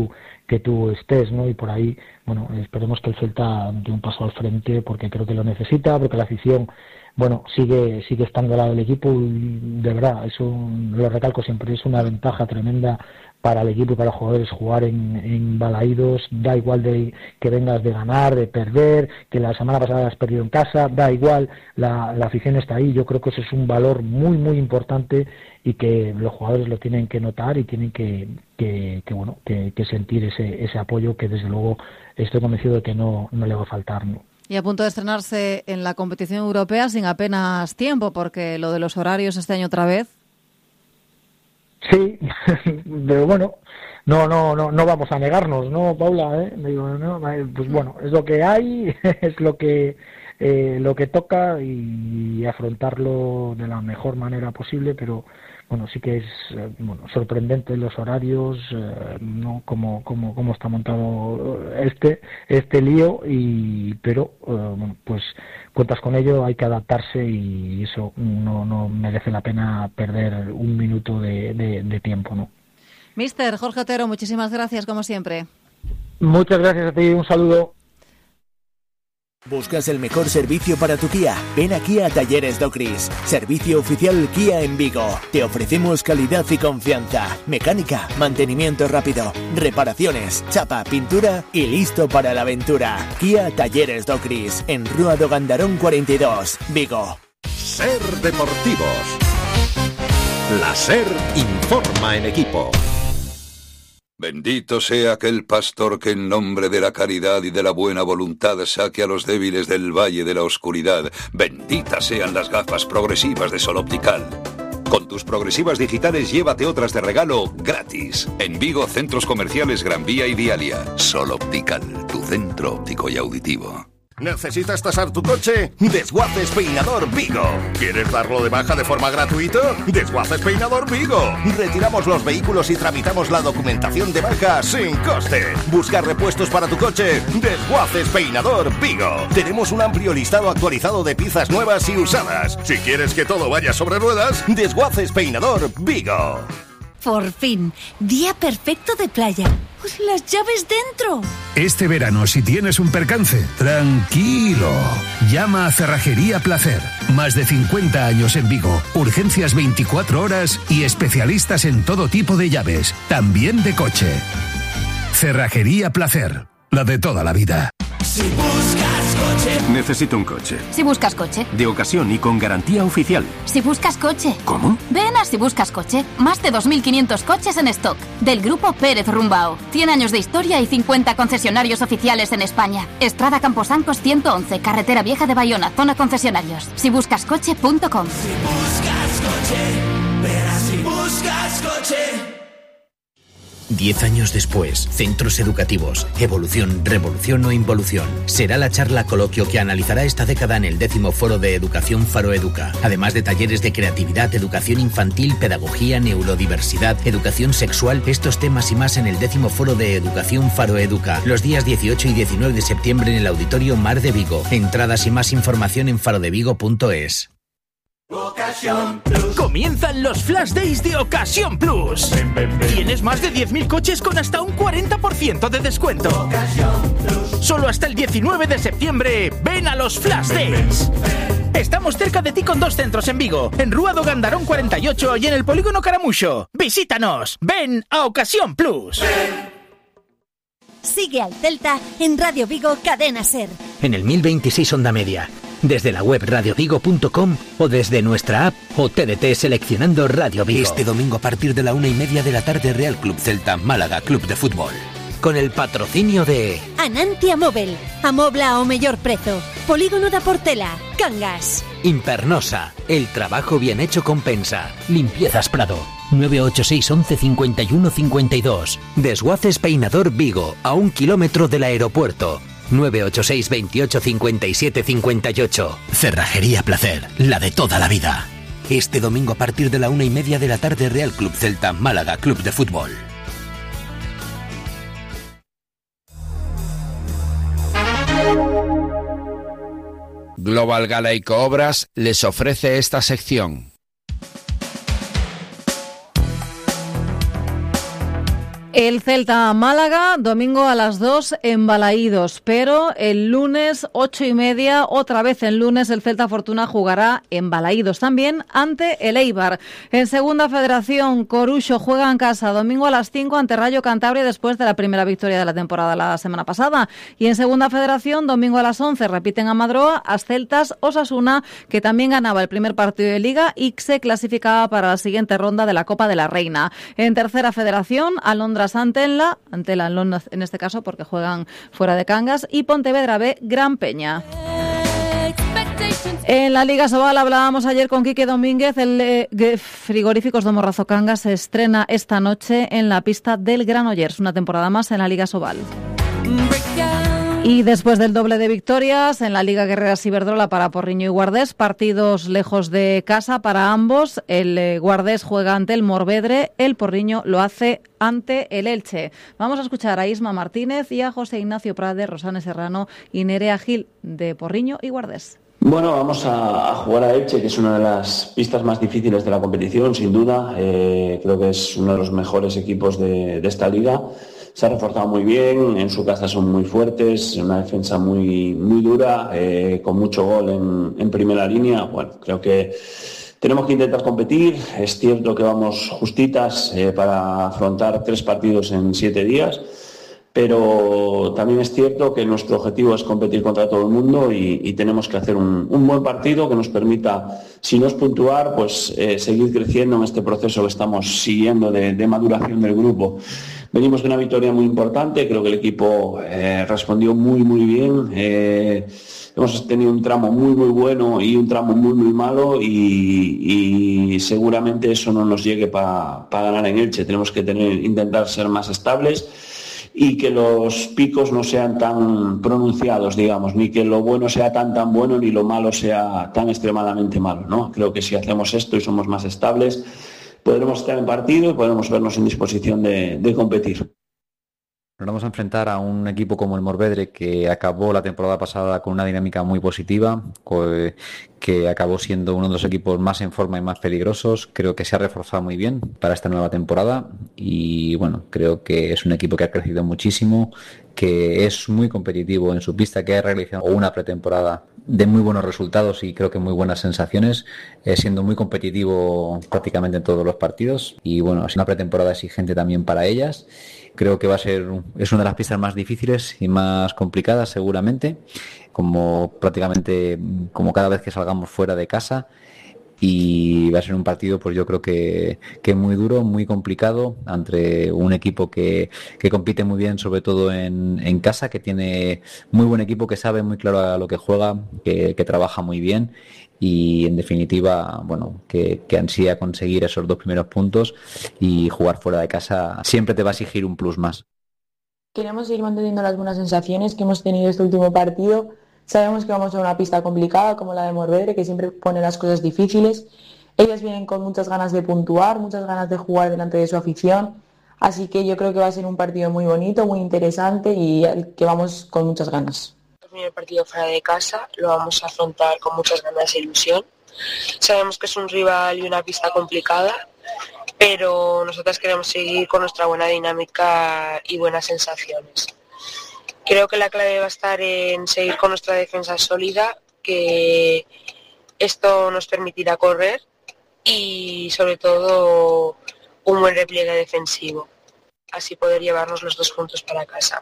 que tú estés, ¿no? Y por ahí, bueno, esperemos que el Celta dé un paso al frente, porque creo que lo necesita, porque la afición, bueno, sigue sigue estando al lado del equipo, y de verdad, eso lo recalco siempre, es una ventaja tremenda para el equipo y para los jugadores jugar en, en Balaídos. Da igual de que vengas de ganar, de perder, que la semana pasada has perdido en casa, da igual, la, la afición está ahí. Yo creo que eso es un valor muy muy importante y que los jugadores lo tienen que notar y tienen que, que, que bueno que, que sentir ese, ese apoyo, que desde luego estoy convencido de que no, no le va a faltar, ¿no? Y a punto de estrenarse en la competición europea sin apenas tiempo, porque lo de los horarios este año otra vez. Sí, pero bueno, no, no, no, no vamos a negarnos, ¿no, Paula? ¿Eh? Digo, no, pues bueno, es lo que hay, es lo que eh, lo que toca, y afrontarlo de la mejor manera posible, pero bueno, sí que es eh, bueno, sorprendente los horarios, eh, no como como cómo está montado este este lío, y pero eh, bueno, pues cuentas con ello, hay que adaptarse, y eso no no merece la pena perder un minuto de, de, de tiempo, ¿no? Mister Jorge Otero, muchísimas gracias como siempre. Muchas gracias a ti, un saludo. ¿Buscas el mejor servicio para tu Kia? Ven aquí a Talleres Docris, servicio oficial Kia en Vigo. Te ofrecemos calidad y confianza, mecánica, mantenimiento rápido, reparaciones, chapa, pintura y listo para la aventura. Kia Talleres Docris, en Rúa do Gandarón cuarenta y dos, Vigo. Ser Deportivos. La SER informa en equipo. Bendito sea aquel pastor que en nombre de la caridad y de la buena voluntad saque a los débiles del valle de la oscuridad. Benditas sean las gafas progresivas de Sol Optical. Con tus progresivas digitales llévate otras de regalo gratis. En Vigo, centros comerciales Gran Vía y Vialia. Sol Optical, tu centro óptico y auditivo. ¿Necesitas tasar tu coche? Desguaces Peinador Vigo. ¿Quieres darlo de baja de forma gratuita? Desguaces Peinador Vigo. Retiramos los vehículos y tramitamos la documentación de baja sin coste. ¿Buscar repuestos para tu coche? Desguaces Peinador Vigo. Tenemos un amplio listado actualizado de piezas nuevas y usadas. Si quieres que todo vaya sobre ruedas, Desguaces Peinador Vigo. Por fin, día perfecto de playa. Pues las llaves dentro. Este verano, si tienes un percance, tranquilo. Llama a Cerrajería Placer. Más de cincuenta años en Vigo. Urgencias veinticuatro horas y especialistas en todo tipo de llaves, también de coche. Cerrajería Placer. La de toda la vida. Si buscas coche. Necesito un coche. Si buscas coche. De ocasión y con garantía oficial. Si buscas coche. ¿Cómo? Ven a Si buscas coche. Más de dos mil quinientos coches en stock. Del grupo Pérez Rumbao. cien años de historia y cincuenta concesionarios oficiales en España. Estrada Camposancos ciento once, Carretera Vieja de Bayona, zona concesionarios. si buscas coche punto com. Si buscas coche, verás Si buscas coche. Diez años después, centros educativos, evolución, revolución o involución. Será la charla coloquio que analizará esta década en el décimo foro de Educación Faro Educa. Además de talleres de creatividad, educación infantil, pedagogía, neurodiversidad, educación sexual, estos temas y más en el décimo foro de Educación Faro Educa. Los días dieciocho y diecinueve de septiembre en el Auditorio Mar de Vigo. Entradas y más información en farodevigo punto es. Ocasión Plus. Comienzan los Flash Days de Ocasión Plus. Ven, ven, ven. Tienes más de diez mil coches con hasta un cuarenta por ciento de descuento. Ocasión Plus. Solo hasta el diecinueve de septiembre. Ven a los Flash Ven, Days. ven, ven. Estamos cerca de ti con dos centros en Vigo, en Rúa do Gandarón cuarenta y ocho y en el Polígono Caramuxo. Visítanos. Ven a Ocasión Plus. Ven. Sigue al Celta en Radio Vigo Cadena Ser. En el mil veintiséis Onda Media. Desde la web radiovigo punto com o desde nuestra app o T D T seleccionando Radio Vigo. Este domingo a partir de la una y media de la tarde, Real Club Celta Málaga Club de Fútbol. Con el patrocinio de Anantia Móvil, amobla ao mellor prezo. Polígono da Portela, Cangas. Impernosa, el trabajo bien hecho compensa. Limpiezas Prado, nueve ocho seis once cincuenta y uno cincuenta y dos. Desguaces Peinador Vigo, a un kilómetro del aeropuerto. nueve ocho seis veintiocho cincuenta y siete cincuenta y ocho. Cerrajería Placer, la de toda la vida. Este domingo a partir de la una y media de la tarde, Real Club Celta Málaga Club de Fútbol. Global Galaico Obras les ofrece esta sección. El Celta Málaga, domingo a las dos en Balaídos, pero el lunes ocho y media, otra vez el lunes, el Celta Fortuna jugará en Balaídos también ante el Eibar. En Segunda Federación, Coruxo juega en casa domingo a las cinco ante Rayo Cantabria después de la primera victoria de la temporada la semana pasada. Y en Segunda Federación, domingo a las once, repiten a Madroa, Asceltas, Osasuna, que también ganaba el primer partido de Liga y se clasificaba para la siguiente ronda de la Copa de la Reina. En Tercera Federación, Alondra Antela, Antela en este caso porque juegan fuera de Cangas, y Pontevedra B, Gran Peña. En la Liga Sobal hablábamos ayer con Quique Domínguez, el eh, Frigoríficos de Morrazo Cangas se estrena esta noche en la pista del Granollers, una temporada más en la Liga Sobal. Y después del doble de victorias en la Liga Guerreras Iberdrola para Porriño y Guardés, partidos lejos de casa para ambos. El eh, Guardés juega ante el Morvedre, el Porriño lo hace ante el Elche. Vamos a escuchar a Isma Martínez y a José Ignacio Prade, Rosane Serrano y Nerea Gil de Porriño y Guardés. Bueno, vamos a, a jugar a Elche, que es una de las pistas más difíciles de la competición, sin duda. Eh, creo que es uno de los mejores equipos de, de esta liga. Se ha reforzado muy bien, en su casa son muy fuertes, una defensa muy, muy dura, eh, con mucho gol en, en primera línea. Bueno, creo que tenemos que intentar competir. Es cierto que vamos justitas eh, para afrontar tres partidos en siete días, pero también es cierto que nuestro objetivo es competir contra todo el mundo y, y tenemos que hacer un, un buen partido que nos permita, si no es puntuar, pues eh, seguir creciendo en este proceso que estamos siguiendo de, de maduración del grupo. Venimos de una victoria muy importante, creo que el equipo eh, respondió muy muy bien, eh, hemos tenido un tramo muy muy bueno y un tramo muy muy malo y, y seguramente eso no nos llegue para pa ganar en Elche. Tenemos que tener, intentar ser más estables y que los picos no sean tan pronunciados, digamos, ni que lo bueno sea tan tan bueno ni lo malo sea tan extremadamente malo, ¿no? Creo que si hacemos esto y somos más estables, podremos estar en partido y podremos vernos en disposición de, de competir. Nos vamos a enfrentar a un equipo como el Morvedre, que acabó la temporada pasada con una dinámica muy positiva, que acabó siendo uno de los equipos más en forma y más peligrosos. Creo que se ha reforzado muy bien para esta nueva temporada y bueno, creo que es un equipo que ha crecido muchísimo, que es muy competitivo en su pista, que ha realizado una pretemporada de muy buenos resultados y creo que muy buenas sensaciones, eh, siendo muy competitivo prácticamente en todos los partidos y bueno, es una pretemporada exigente también para ellas. Creo que va a ser, es una de las pistas más difíciles y más complicadas seguramente, como prácticamente como cada vez que salgamos fuera de casa, y va a ser un partido pues yo creo que, que muy duro, muy complicado, entre un equipo que, que compite muy bien, sobre todo en, en casa, que tiene muy buen equipo, que sabe muy claro a lo que juega, que, que trabaja muy bien y en definitiva, bueno, que, que ansía conseguir esos dos primeros puntos y jugar fuera de casa siempre te va a exigir un plus más. Queremos seguir manteniendo las buenas sensaciones que hemos tenido este último partido. Sabemos que vamos a una pista complicada como la de Morvedre, que siempre pone las cosas difíciles. Ellas vienen con muchas ganas de puntuar, muchas ganas de jugar delante de su afición, así que yo creo que va a ser un partido muy bonito, muy interesante y al que vamos con muchas ganas. El primer partido fuera de casa lo vamos a afrontar con muchas ganas e ilusión. Sabemos que es un rival y una pista complicada, pero nosotras queremos seguir con nuestra buena dinámica y buenas sensaciones. Creo que la clave va a estar en seguir con nuestra defensa sólida, que esto nos permitirá correr y sobre todo un buen repliegue defensivo, así poder llevarnos los dos puntos para casa.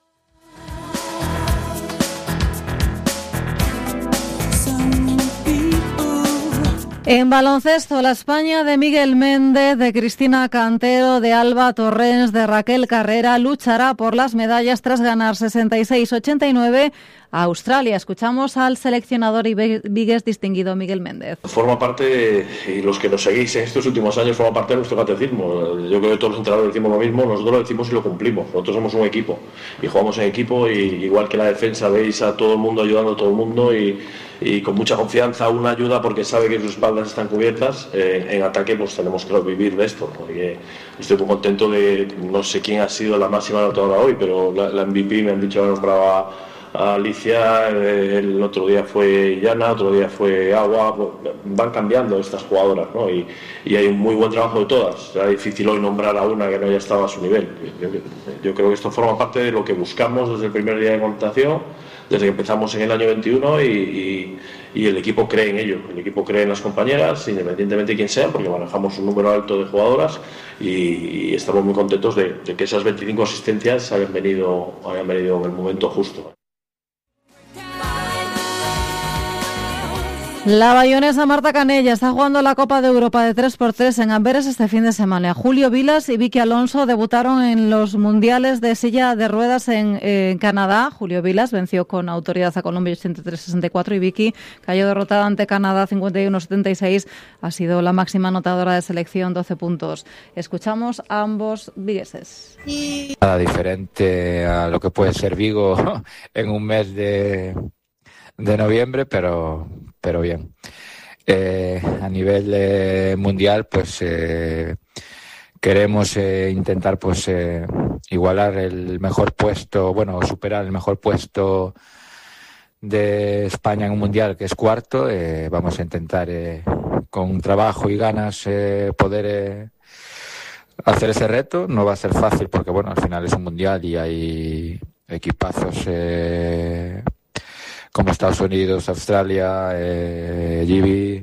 En baloncesto, la España de Miguel Méndez, de Cristina Cantero, de Alba Torrens, de Raquel Carrera luchará por las medallas tras ganar sesenta y seis a ochenta y nueve a Australia. Escuchamos al seleccionador y vigués distinguido Miguel Méndez. Forma parte, y los que nos seguís en estos últimos años, forma parte de nuestro catecismo. Yo creo que todos los entrenadores decimos lo mismo, nosotros lo decimos y lo cumplimos. Nosotros somos un equipo y jugamos en equipo, y igual que la defensa veis a todo el mundo ayudando a todo el mundo y, y con mucha confianza, una ayuda porque sabe que sus espaldas están cubiertas. Eh, en ataque pues tenemos que vivir de esto, porque estoy muy contento de, no sé quién ha sido la máxima anotadora hoy, pero la, la M V P me han dicho que nombraba a Alicia, eh, el otro día fue Yana, otro día fue Agua, van cambiando estas jugadoras, ¿no? Y, y hay un muy buen trabajo de todas. Será difícil hoy nombrar a una que no haya estado a su nivel. Yo, yo creo que esto forma parte de lo que buscamos desde el primer día de contratación, desde que empezamos en el año veintiuno, y, y, y el equipo cree en ello, el equipo cree en las compañeras, independientemente de quién sea, porque manejamos un número alto de jugadoras y, y estamos muy contentos de, de que esas veinticinco asistencias hayan venido, hayan venido en el momento justo. La bayonesa Marta Canella está jugando la Copa de Europa de tres por tres en Amberes este fin de semana. Julio Vilas y Vicky Alonso debutaron en los mundiales de silla de ruedas en, en Canadá. Julio Vilas venció con autoridad a Colombia ochenta y tres a sesenta y cuatro y Vicky cayó derrotada ante Canadá cincuenta y uno a setenta y seis. Ha sido la máxima anotadora de selección, doce puntos. Escuchamos a ambos vigueses. Nada diferente a lo que puede ser Vigo en un mes de... de noviembre, pero pero bien. Eh, a nivel eh, mundial, pues eh, queremos eh, intentar pues eh, igualar el mejor puesto, bueno, superar el mejor puesto de España en un mundial, que es cuarto. Eh, vamos a intentar eh, con trabajo y ganas eh, poder eh, hacer ese reto. No va a ser fácil porque, bueno, al final es un mundial y hay equipazos eh, como Estados Unidos, Australia, eh, G B,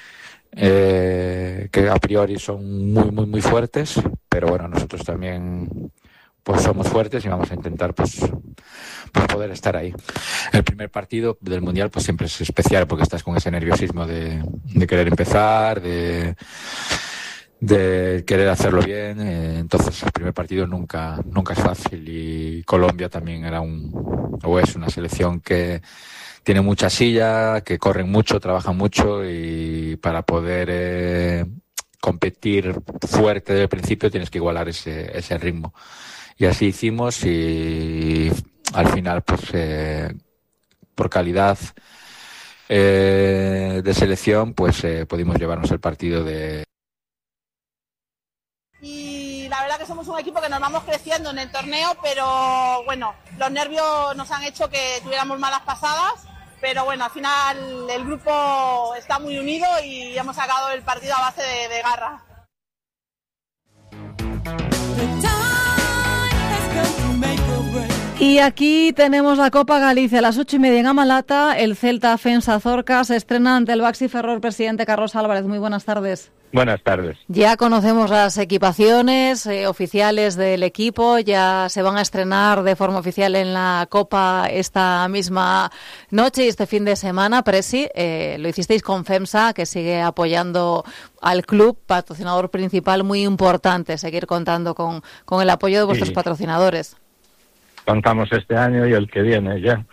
eh, que a priori son muy, muy, muy fuertes, pero bueno, nosotros también pues somos fuertes y vamos a intentar pues, pues poder estar ahí. El primer partido del Mundial pues siempre es especial porque estás con ese nerviosismo de, de querer empezar, de, de querer hacerlo bien, eh, entonces el primer partido nunca, nunca es fácil, y Colombia también era un, o es una selección que tiene mucha silla, que corren mucho, trabajan mucho, y para poder eh, competir fuerte desde el principio tienes que igualar ese, ese ritmo. Y así hicimos, y al final, pues eh, por calidad eh, de selección, pues eh, pudimos llevarnos el partido de... Y la verdad que somos un equipo que nos vamos creciendo en el torneo, pero bueno, los nervios nos han hecho que tuviéramos malas pasadas. Pero bueno, al final el grupo está muy unido y hemos sacado el partido a base de, de garra. Y aquí tenemos la Copa Galicia a las ocho y media en Amalata. El Celta Fensa Zorca se estrena ante el Baxi Ferrol. Presidente Carlos Álvarez, muy buenas tardes. Buenas tardes. Ya conocemos las equipaciones eh, oficiales del equipo, ya se van a estrenar de forma oficial en la Copa esta misma noche y este fin de semana. Presi, eh, lo hicisteis con FEMSA, que sigue apoyando al club, patrocinador principal, muy importante seguir contando con, con el apoyo de vuestros sí. patrocinadores. Contamos este año y el que viene ya.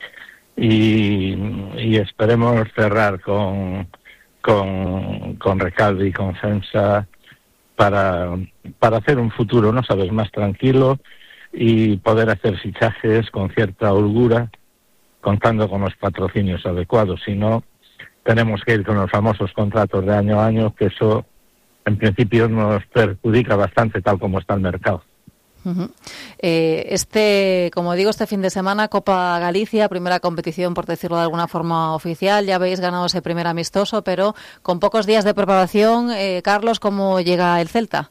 Y, y esperemos cerrar con... con, con Recalde y con FEMSA para, para hacer un futuro, ¿no sabes?, más tranquilo y poder hacer fichajes con cierta holgura, contando con los patrocinios adecuados. Si no, tenemos que ir con los famosos contratos de año a año, que eso en principio nos perjudica bastante tal como está el mercado. Uh-huh. Eh, este, como digo, este fin de semana Copa Galicia, primera competición, por decirlo de alguna forma, oficial. Ya habéis ganado ese primer amistoso, pero con pocos días de preparación. Eh, Carlos, ¿cómo llega el Celta?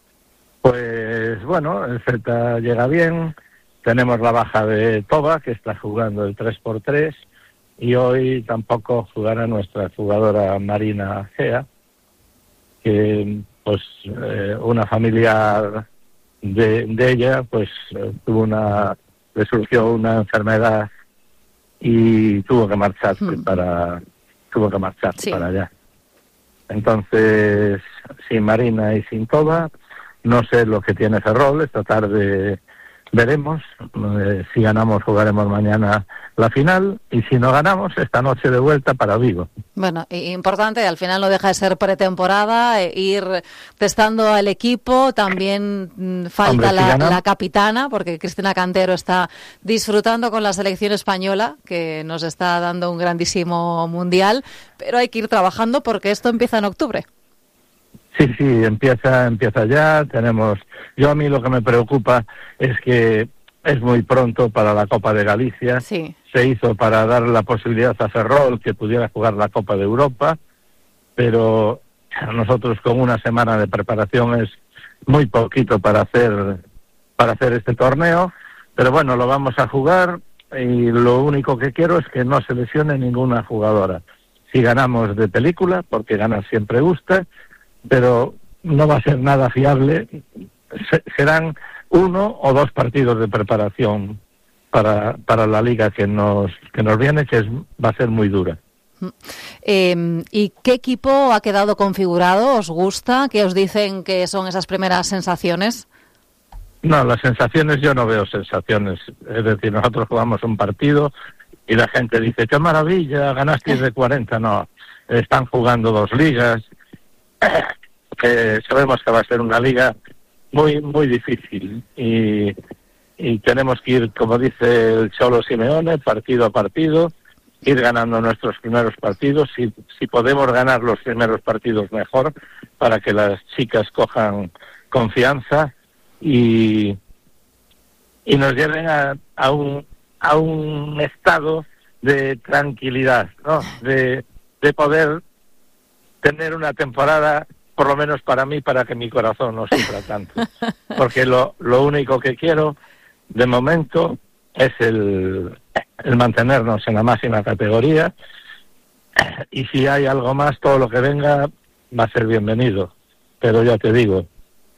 Pues bueno, el Celta llega bien. Tenemos la baja de Toba, que está jugando el tres por tres, y hoy tampoco jugará nuestra jugadora Marina Gea, que pues eh, una familiar De, de ella, pues eh, tuvo una, le surgió una enfermedad y tuvo que marcharse hmm. para, tuvo que marcharse sí. para allá. Entonces, sin Marina y sin Toba, no sé lo que tiene Ferrol. Esta tarde veremos. Eh, si ganamos, jugaremos mañana la final, y si no ganamos, esta noche de vuelta para Vigo. Bueno, importante, al final no deja de ser pretemporada, eh, ir testando al equipo. También mm, falta Hombre, la, si la capitana, porque Cristina Cantero está disfrutando con la selección española, que nos está dando un grandísimo mundial, pero hay que ir trabajando porque esto empieza en octubre. Sí, sí, empieza, empieza ya. Tenemos, yo a mí lo que me preocupa es que es muy pronto para la Copa de Galicia. Sí. Se hizo para dar la posibilidad a Ferrol que pudiera jugar la Copa de Europa, pero nosotros con una semana de preparación es muy poquito para hacer para hacer este torneo, pero bueno, lo vamos a jugar y lo único que quiero es que no se lesione ninguna jugadora. Si ganamos de película, porque ganar siempre gusta, pero no va a ser nada fiable, se, serán uno o dos partidos de preparación para para la liga que nos que nos viene, que es, va a ser muy dura. Eh, ¿Y qué equipo ha quedado configurado? ¿Os gusta? ¿Qué os dicen que son esas primeras sensaciones? No, las sensaciones, yo no veo sensaciones. Es decir, nosotros jugamos un partido y la gente dice, ¡qué maravilla! Ganasteis de cuarenta. No, están jugando dos ligas. Eh, sabemos que va a ser una liga muy muy difícil y, y tenemos que ir, como dice el Cholo Simeone, partido a partido, ir ganando nuestros primeros partidos. Si, si podemos ganar los primeros partidos, mejor, para que las chicas cojan confianza y, y nos lleven a, a, un, a un estado de tranquilidad, ¿no? De, de poder tener una temporada, por lo menos para mí, para que mi corazón no sufra tanto. Porque lo, lo único que quiero, de momento, es el, el mantenernos en la máxima categoría, y si hay algo más, todo lo que venga va a ser bienvenido. Pero ya te digo,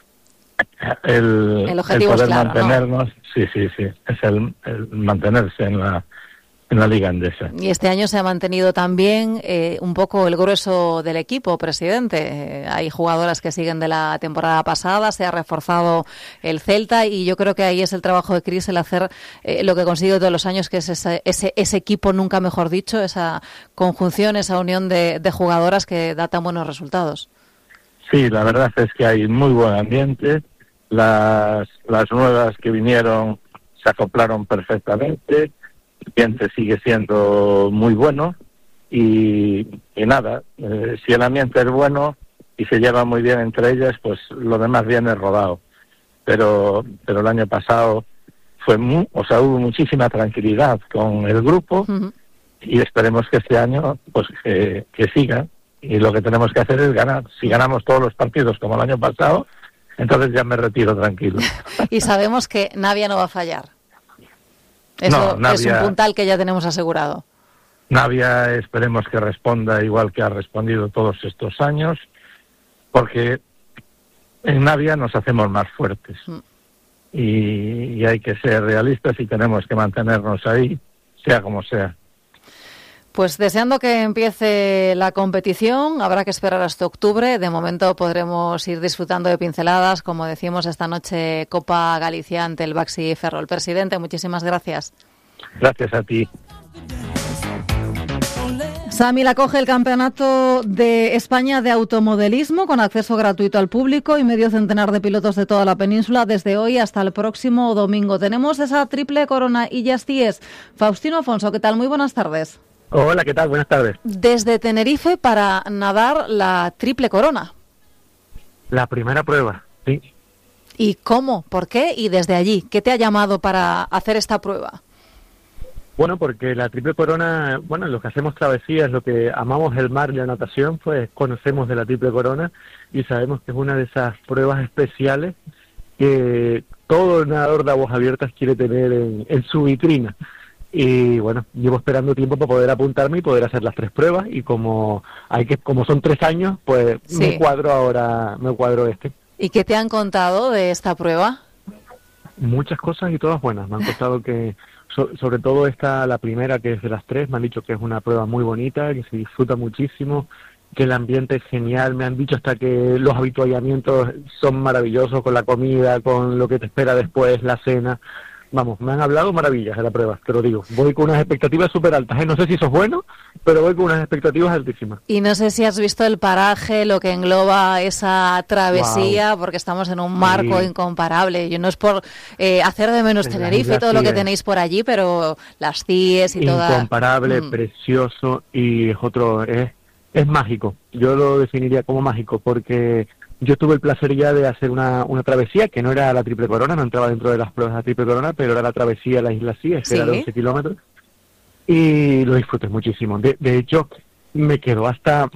el, el objetivo el poder es claro, mantenernos, ¿no? sí, sí, sí, es el, el mantenerse en la en la Liga Endesa. Y este año se ha mantenido también eh, un poco el grueso del equipo, presidente. Eh, hay jugadoras que siguen de la temporada pasada, se ha reforzado el Celta y yo creo que ahí es el trabajo de Cris, el hacer eh, lo que consigue todos los años, que es ese, ese, ese equipo, nunca mejor dicho, esa conjunción, esa unión de, de jugadoras que da tan buenos resultados. Sí, la verdad es que hay muy buen ambiente. Las, las nuevas que vinieron se acoplaron perfectamente. El ambiente sigue siendo muy bueno y, y nada, eh, si el ambiente es bueno y se lleva muy bien entre ellas, pues lo demás viene rodado. Pero pero el año pasado fue muy, o sea, hubo muchísima tranquilidad con el grupo. Uh-huh. Y esperemos que este año pues que, que siga, y lo que tenemos que hacer es ganar. Si ganamos todos los partidos como el año pasado, entonces ya me retiro tranquilo. Y sabemos que Navia no va a fallar. Eso no, Navia, es un puntal que ya tenemos asegurado. Navia esperemos que responda igual que ha respondido todos estos años, porque en Navia nos hacemos más fuertes. Mm. Y, y hay que ser realistas y tenemos que mantenernos ahí, sea como sea. Pues deseando que empiece la competición, habrá que esperar hasta octubre. De momento podremos ir disfrutando de pinceladas, como decimos esta noche, Copa Galicia ante el Baxi Ferrol. Presidente, muchísimas gracias. Gracias a ti. Samil acoge el Campeonato de España de Automodelismo con acceso gratuito al público y medio centenar de pilotos de toda la península desde hoy hasta el próximo domingo. Tenemos esa triple corona y ya es. Faustino Afonso, ¿qué tal? Muy buenas tardes. Hola, ¿qué tal? Buenas tardes. Desde Tenerife para nadar la triple corona. La primera prueba, sí. ¿Y cómo? ¿Por qué? Y desde allí, ¿qué te ha llamado para hacer esta prueba? Bueno, porque la triple corona, bueno, los que hacemos travesías, lo que amamos el mar y la natación, pues conocemos de la triple corona y sabemos que es una de esas pruebas especiales que todo nadador de aguas abiertas quiere tener en, en su vitrina. Y bueno, llevo esperando tiempo para poder apuntarme y poder hacer las tres pruebas, y como hay que como son tres años, pues sí. me cuadro ahora, me cuadro este. ¿Y qué te han contado de esta prueba? Muchas cosas y todas buenas. Me han contado que, so, sobre todo esta, la primera, que es de las tres, me han dicho que es una prueba muy bonita, que se disfruta muchísimo, que el ambiente es genial. Me han dicho hasta que los habituallamientos son maravillosos, con la comida, con lo que te espera después, la cena. Vamos, me han hablado maravillas de la prueba, te lo digo. Voy con unas expectativas súper altas, ¿eh? No sé si eso es bueno, pero voy con unas expectativas altísimas. Y no sé si has visto el paraje, lo que engloba esa travesía, wow. Porque estamos en un marco sí. incomparable. Y no es por eh, hacer de menos Tenerife y todo lo que tenéis por allí, pero las C I E S y toda... Incomparable, mm. precioso, y es otro... Es, es mágico. Yo lo definiría como mágico, porque yo tuve el placer ya de hacer una, una travesía, que no era la Triple Corona, no entraba dentro de las pruebas de la Triple Corona, pero era la travesía a la Isla Cíes, que ¿Sí? era de once kilómetros, y lo disfruté muchísimo. De, de hecho, me quedó hasta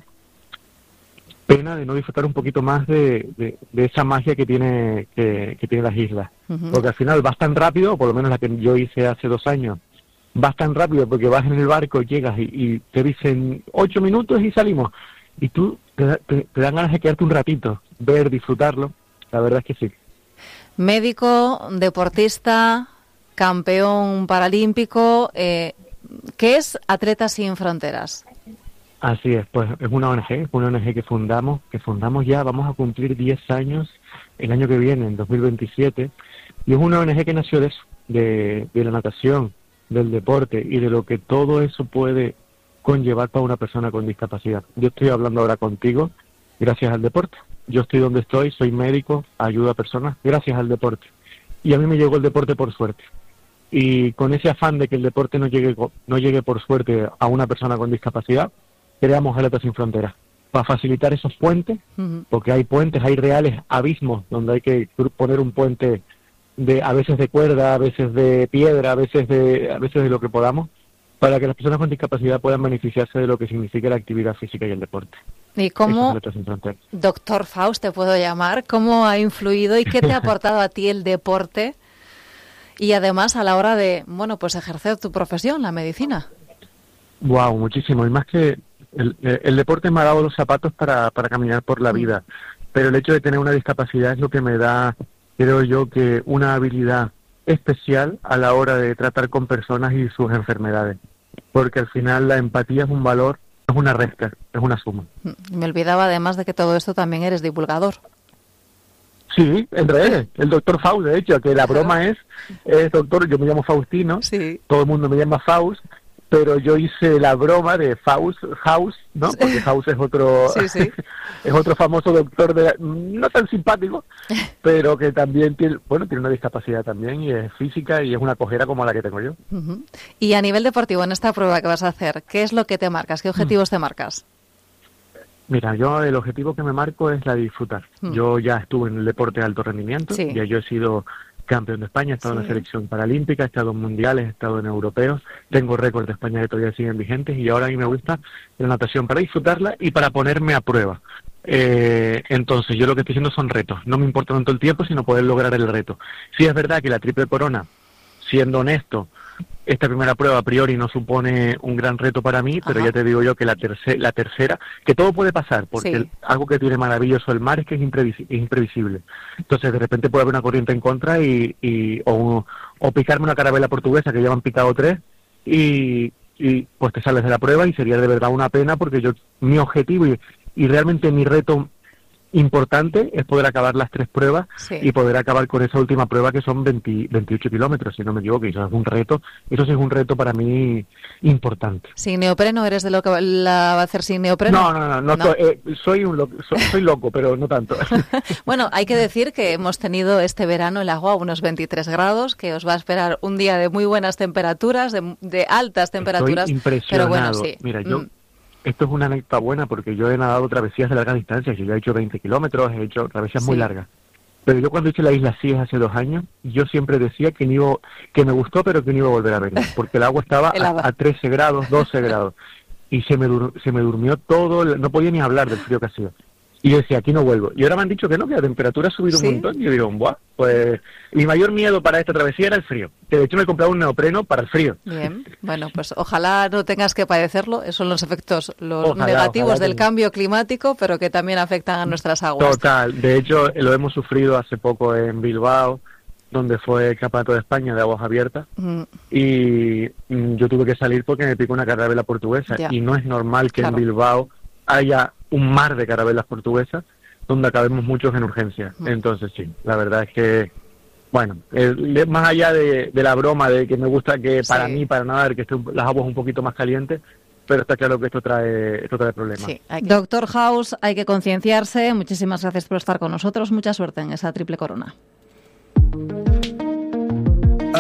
pena de no disfrutar un poquito más de, de, de esa magia que tiene que, que tiene las islas. Uh-huh. Porque al final vas tan rápido, por lo menos la que yo hice hace dos años, vas tan rápido porque vas en el barco, llegas y, y te dicen ocho minutos y salimos. Y tú te, te, te dan ganas de quedarte un ratito, ver, disfrutarlo. La verdad es que sí. Médico, deportista, campeón paralímpico, eh, ¿qué es Atletas Sin Fronteras? Así es, pues es una O N G, una O N G que fundamos, que fundamos ya, vamos a cumplir diez años el año que viene, en dos mil veintisiete, y es una O N G que nació de eso, de, de la natación, del deporte y de lo que todo eso puede conllevar para una persona con discapacidad. Yo estoy hablando ahora contigo gracias al deporte. Yo estoy donde estoy, soy médico, ayudo a personas gracias al deporte. Y a mí me llegó el deporte por suerte. Y con ese afán de que el deporte no llegue, no llegue por suerte a una persona con discapacidad, creamos Atletas Sin Fronteras, para facilitar esos puentes, uh-huh. porque hay puentes, hay reales abismos donde hay que poner un puente de a veces de cuerda, a veces de piedra, a veces de a veces de lo que podamos, para que las personas con discapacidad puedan beneficiarse de lo que significa la actividad física y el deporte. ¿Y cómo, doctor Faust, te puedo llamar, cómo ha influido y qué te ha aportado a ti el deporte y además a la hora de, bueno, pues ejercer tu profesión, la medicina? Wow, muchísimo. Y más que el, el deporte me ha dado los zapatos para, para caminar por la vida, pero el hecho de tener una discapacidad es lo que me da, creo yo, que una habilidad especial a la hora de tratar con personas y sus enfermedades, porque al final la empatía es un valor, es una resta, es una suma. Me olvidaba además de que todo esto también eres divulgador. Sí, en redes, el doctor Faust, de hecho, que la broma es, es doctor, yo me llamo Faustino, sí. Todo el mundo me llama Faust, pero yo hice la broma de Faust House, ¿no? Porque House es otro sí, sí. es otro famoso doctor de, no tan simpático, pero que también tiene, bueno, tiene una discapacidad también y es física y es una cojera como la que tengo yo. Uh-huh. Y a nivel deportivo, en esta prueba que vas a hacer, ¿qué es lo que te marcas? ¿Qué objetivos uh-huh. te marcas? Mira, yo el objetivo que me marco es la de disfrutar. Uh-huh. Yo ya estuve en el deporte de alto rendimiento, sí. ya yo he sido campeón de España, he estado sí. en la selección paralímpica, he estado en mundiales, he estado en europeos, tengo récords de España que todavía siguen vigentes y ahora a mí me gusta la natación para disfrutarla y para ponerme a prueba. Eh, entonces yo lo que estoy haciendo son retos, no me importa tanto el tiempo sino poder lograr el reto. Sí es verdad que la Triple Corona, siendo honesto, esta primera prueba a priori no supone un gran reto para mí, pero Ajá. ya te digo yo que la, terce- la tercera, que todo puede pasar, porque sí. el, algo que tiene maravilloso el mar es que es, imprevis- es imprevisible. Entonces de repente puede haber una corriente en contra y, y o, o picarme una carabela portuguesa, que ya me han picado tres, y, y pues te sales de la prueba y sería de verdad una pena, porque yo mi objetivo y, y realmente mi reto importante es poder acabar las tres pruebas sí. y poder acabar con esa última prueba que son veinte, veintiocho kilómetros, si no me equivoco, y eso es un reto, eso sí es un reto para mí importante. ¿Sin neopreno? ¿Eres de lo que la va a hacer sin neopreno? No, no, no, no, no. Soy, eh, soy, un lo, soy, soy loco, pero no tanto. Bueno, hay que decir que hemos tenido este verano el agua a unos veintitrés grados, que os va a esperar un día de muy buenas temperaturas, de, de altas temperaturas. Estoy impresionado. Pero bueno, sí. Mira, yo... Mm. Esto es una anécdota buena porque yo he nadado travesías de larga distancia, yo ya he hecho veinte kilómetros, he hecho travesías sí. muy largas. Pero yo cuando hice la Isla Cíes hace dos años, yo siempre decía que, no iba, que me gustó pero que no iba a volver a venir, porque el agua estaba a, a trece grados, doce grados, y se me, dur, se me durmió todo, no podía ni hablar del frío que hacía. Y yo decía, aquí no vuelvo. Y ahora me han dicho que no, que la temperatura ha subido ¿Sí? un montón. Y yo digo, buah, pues mi mayor miedo para esta travesía era el frío. De hecho me he comprado un neopreno para el frío. Bien, bueno, pues ojalá no tengas que padecerlo. Esos son los efectos los ojalá, negativos ojalá del que... cambio climático, pero que también afectan a nuestras aguas. Total, de hecho lo hemos sufrido hace poco en Bilbao, donde fue el Campeonato de España de aguas abiertas. Mm. Y mm, yo tuve que salir porque me picó una carabela portuguesa. Ya. Y no es normal que claro. en Bilbao haya un mar de carabelas portuguesas donde acabemos muchos en urgencia. Mm. Entonces sí, la verdad es que, bueno, eh, más allá de, de la broma de que me gusta que para sí. mí, para nadar, que estén las aguas un poquito más calientes, pero está claro que esto trae, esto trae problemas. Sí, hay que... Doctor House, hay que concienciarse. Muchísimas gracias por estar con nosotros. Mucha suerte en esa Triple Corona.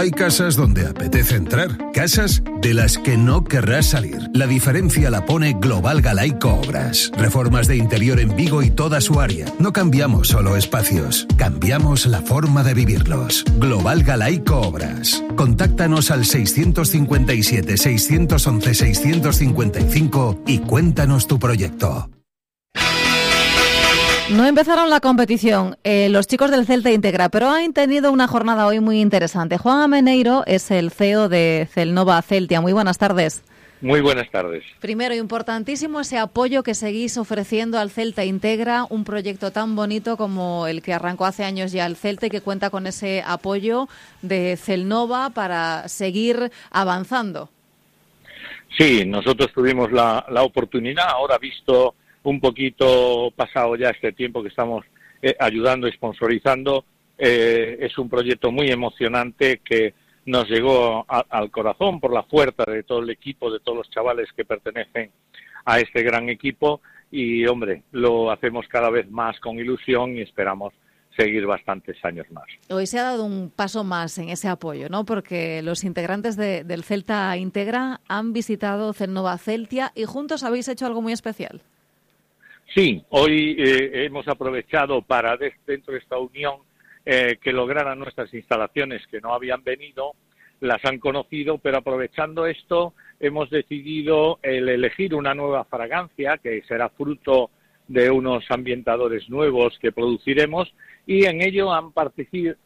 Hay casas donde apetece entrar, casas de las que no querrás salir. La diferencia la pone Global Galaico Obras. Reformas de interior en Vigo y toda su área. No cambiamos solo espacios, cambiamos la forma de vivirlos. Global Galaico Obras. Contáctanos al seiscientos cincuenta y siete, seiscientos once, seiscientos cincuenta y cinco y cuéntanos tu proyecto. No empezaron la competición eh, los chicos del Celta Integra, pero han tenido una jornada hoy muy interesante. Juan Ameneiro es el C E O de Celnova Celtia. Muy buenas tardes. Muy buenas tardes. Primero, importantísimo ese apoyo que seguís ofreciendo al Celta Integra, un proyecto tan bonito como el que arrancó hace años ya el Celta y que cuenta con ese apoyo de Celnova para seguir avanzando. Sí, nosotros tuvimos la, la oportunidad, ahora visto un poquito pasado ya este tiempo que estamos eh, ayudando y sponsorizando, eh, es un proyecto muy emocionante que nos llegó a, al corazón por la fuerza de todo el equipo, de todos los chavales que pertenecen a este gran equipo y, hombre, lo hacemos cada vez más con ilusión y esperamos seguir bastantes años más. Hoy se ha dado un paso más en ese apoyo, ¿no? Porque los integrantes de, del Celta Integra han visitado Celnova Celtia y juntos habéis hecho algo muy especial. Sí, hoy eh, hemos aprovechado para, de, dentro de esta unión, eh, que lograran nuestras instalaciones que no habían venido, las han conocido, pero aprovechando esto hemos decidido el elegir una nueva fragancia que será fruto de unos ambientadores nuevos que produciremos y en ello han, partici-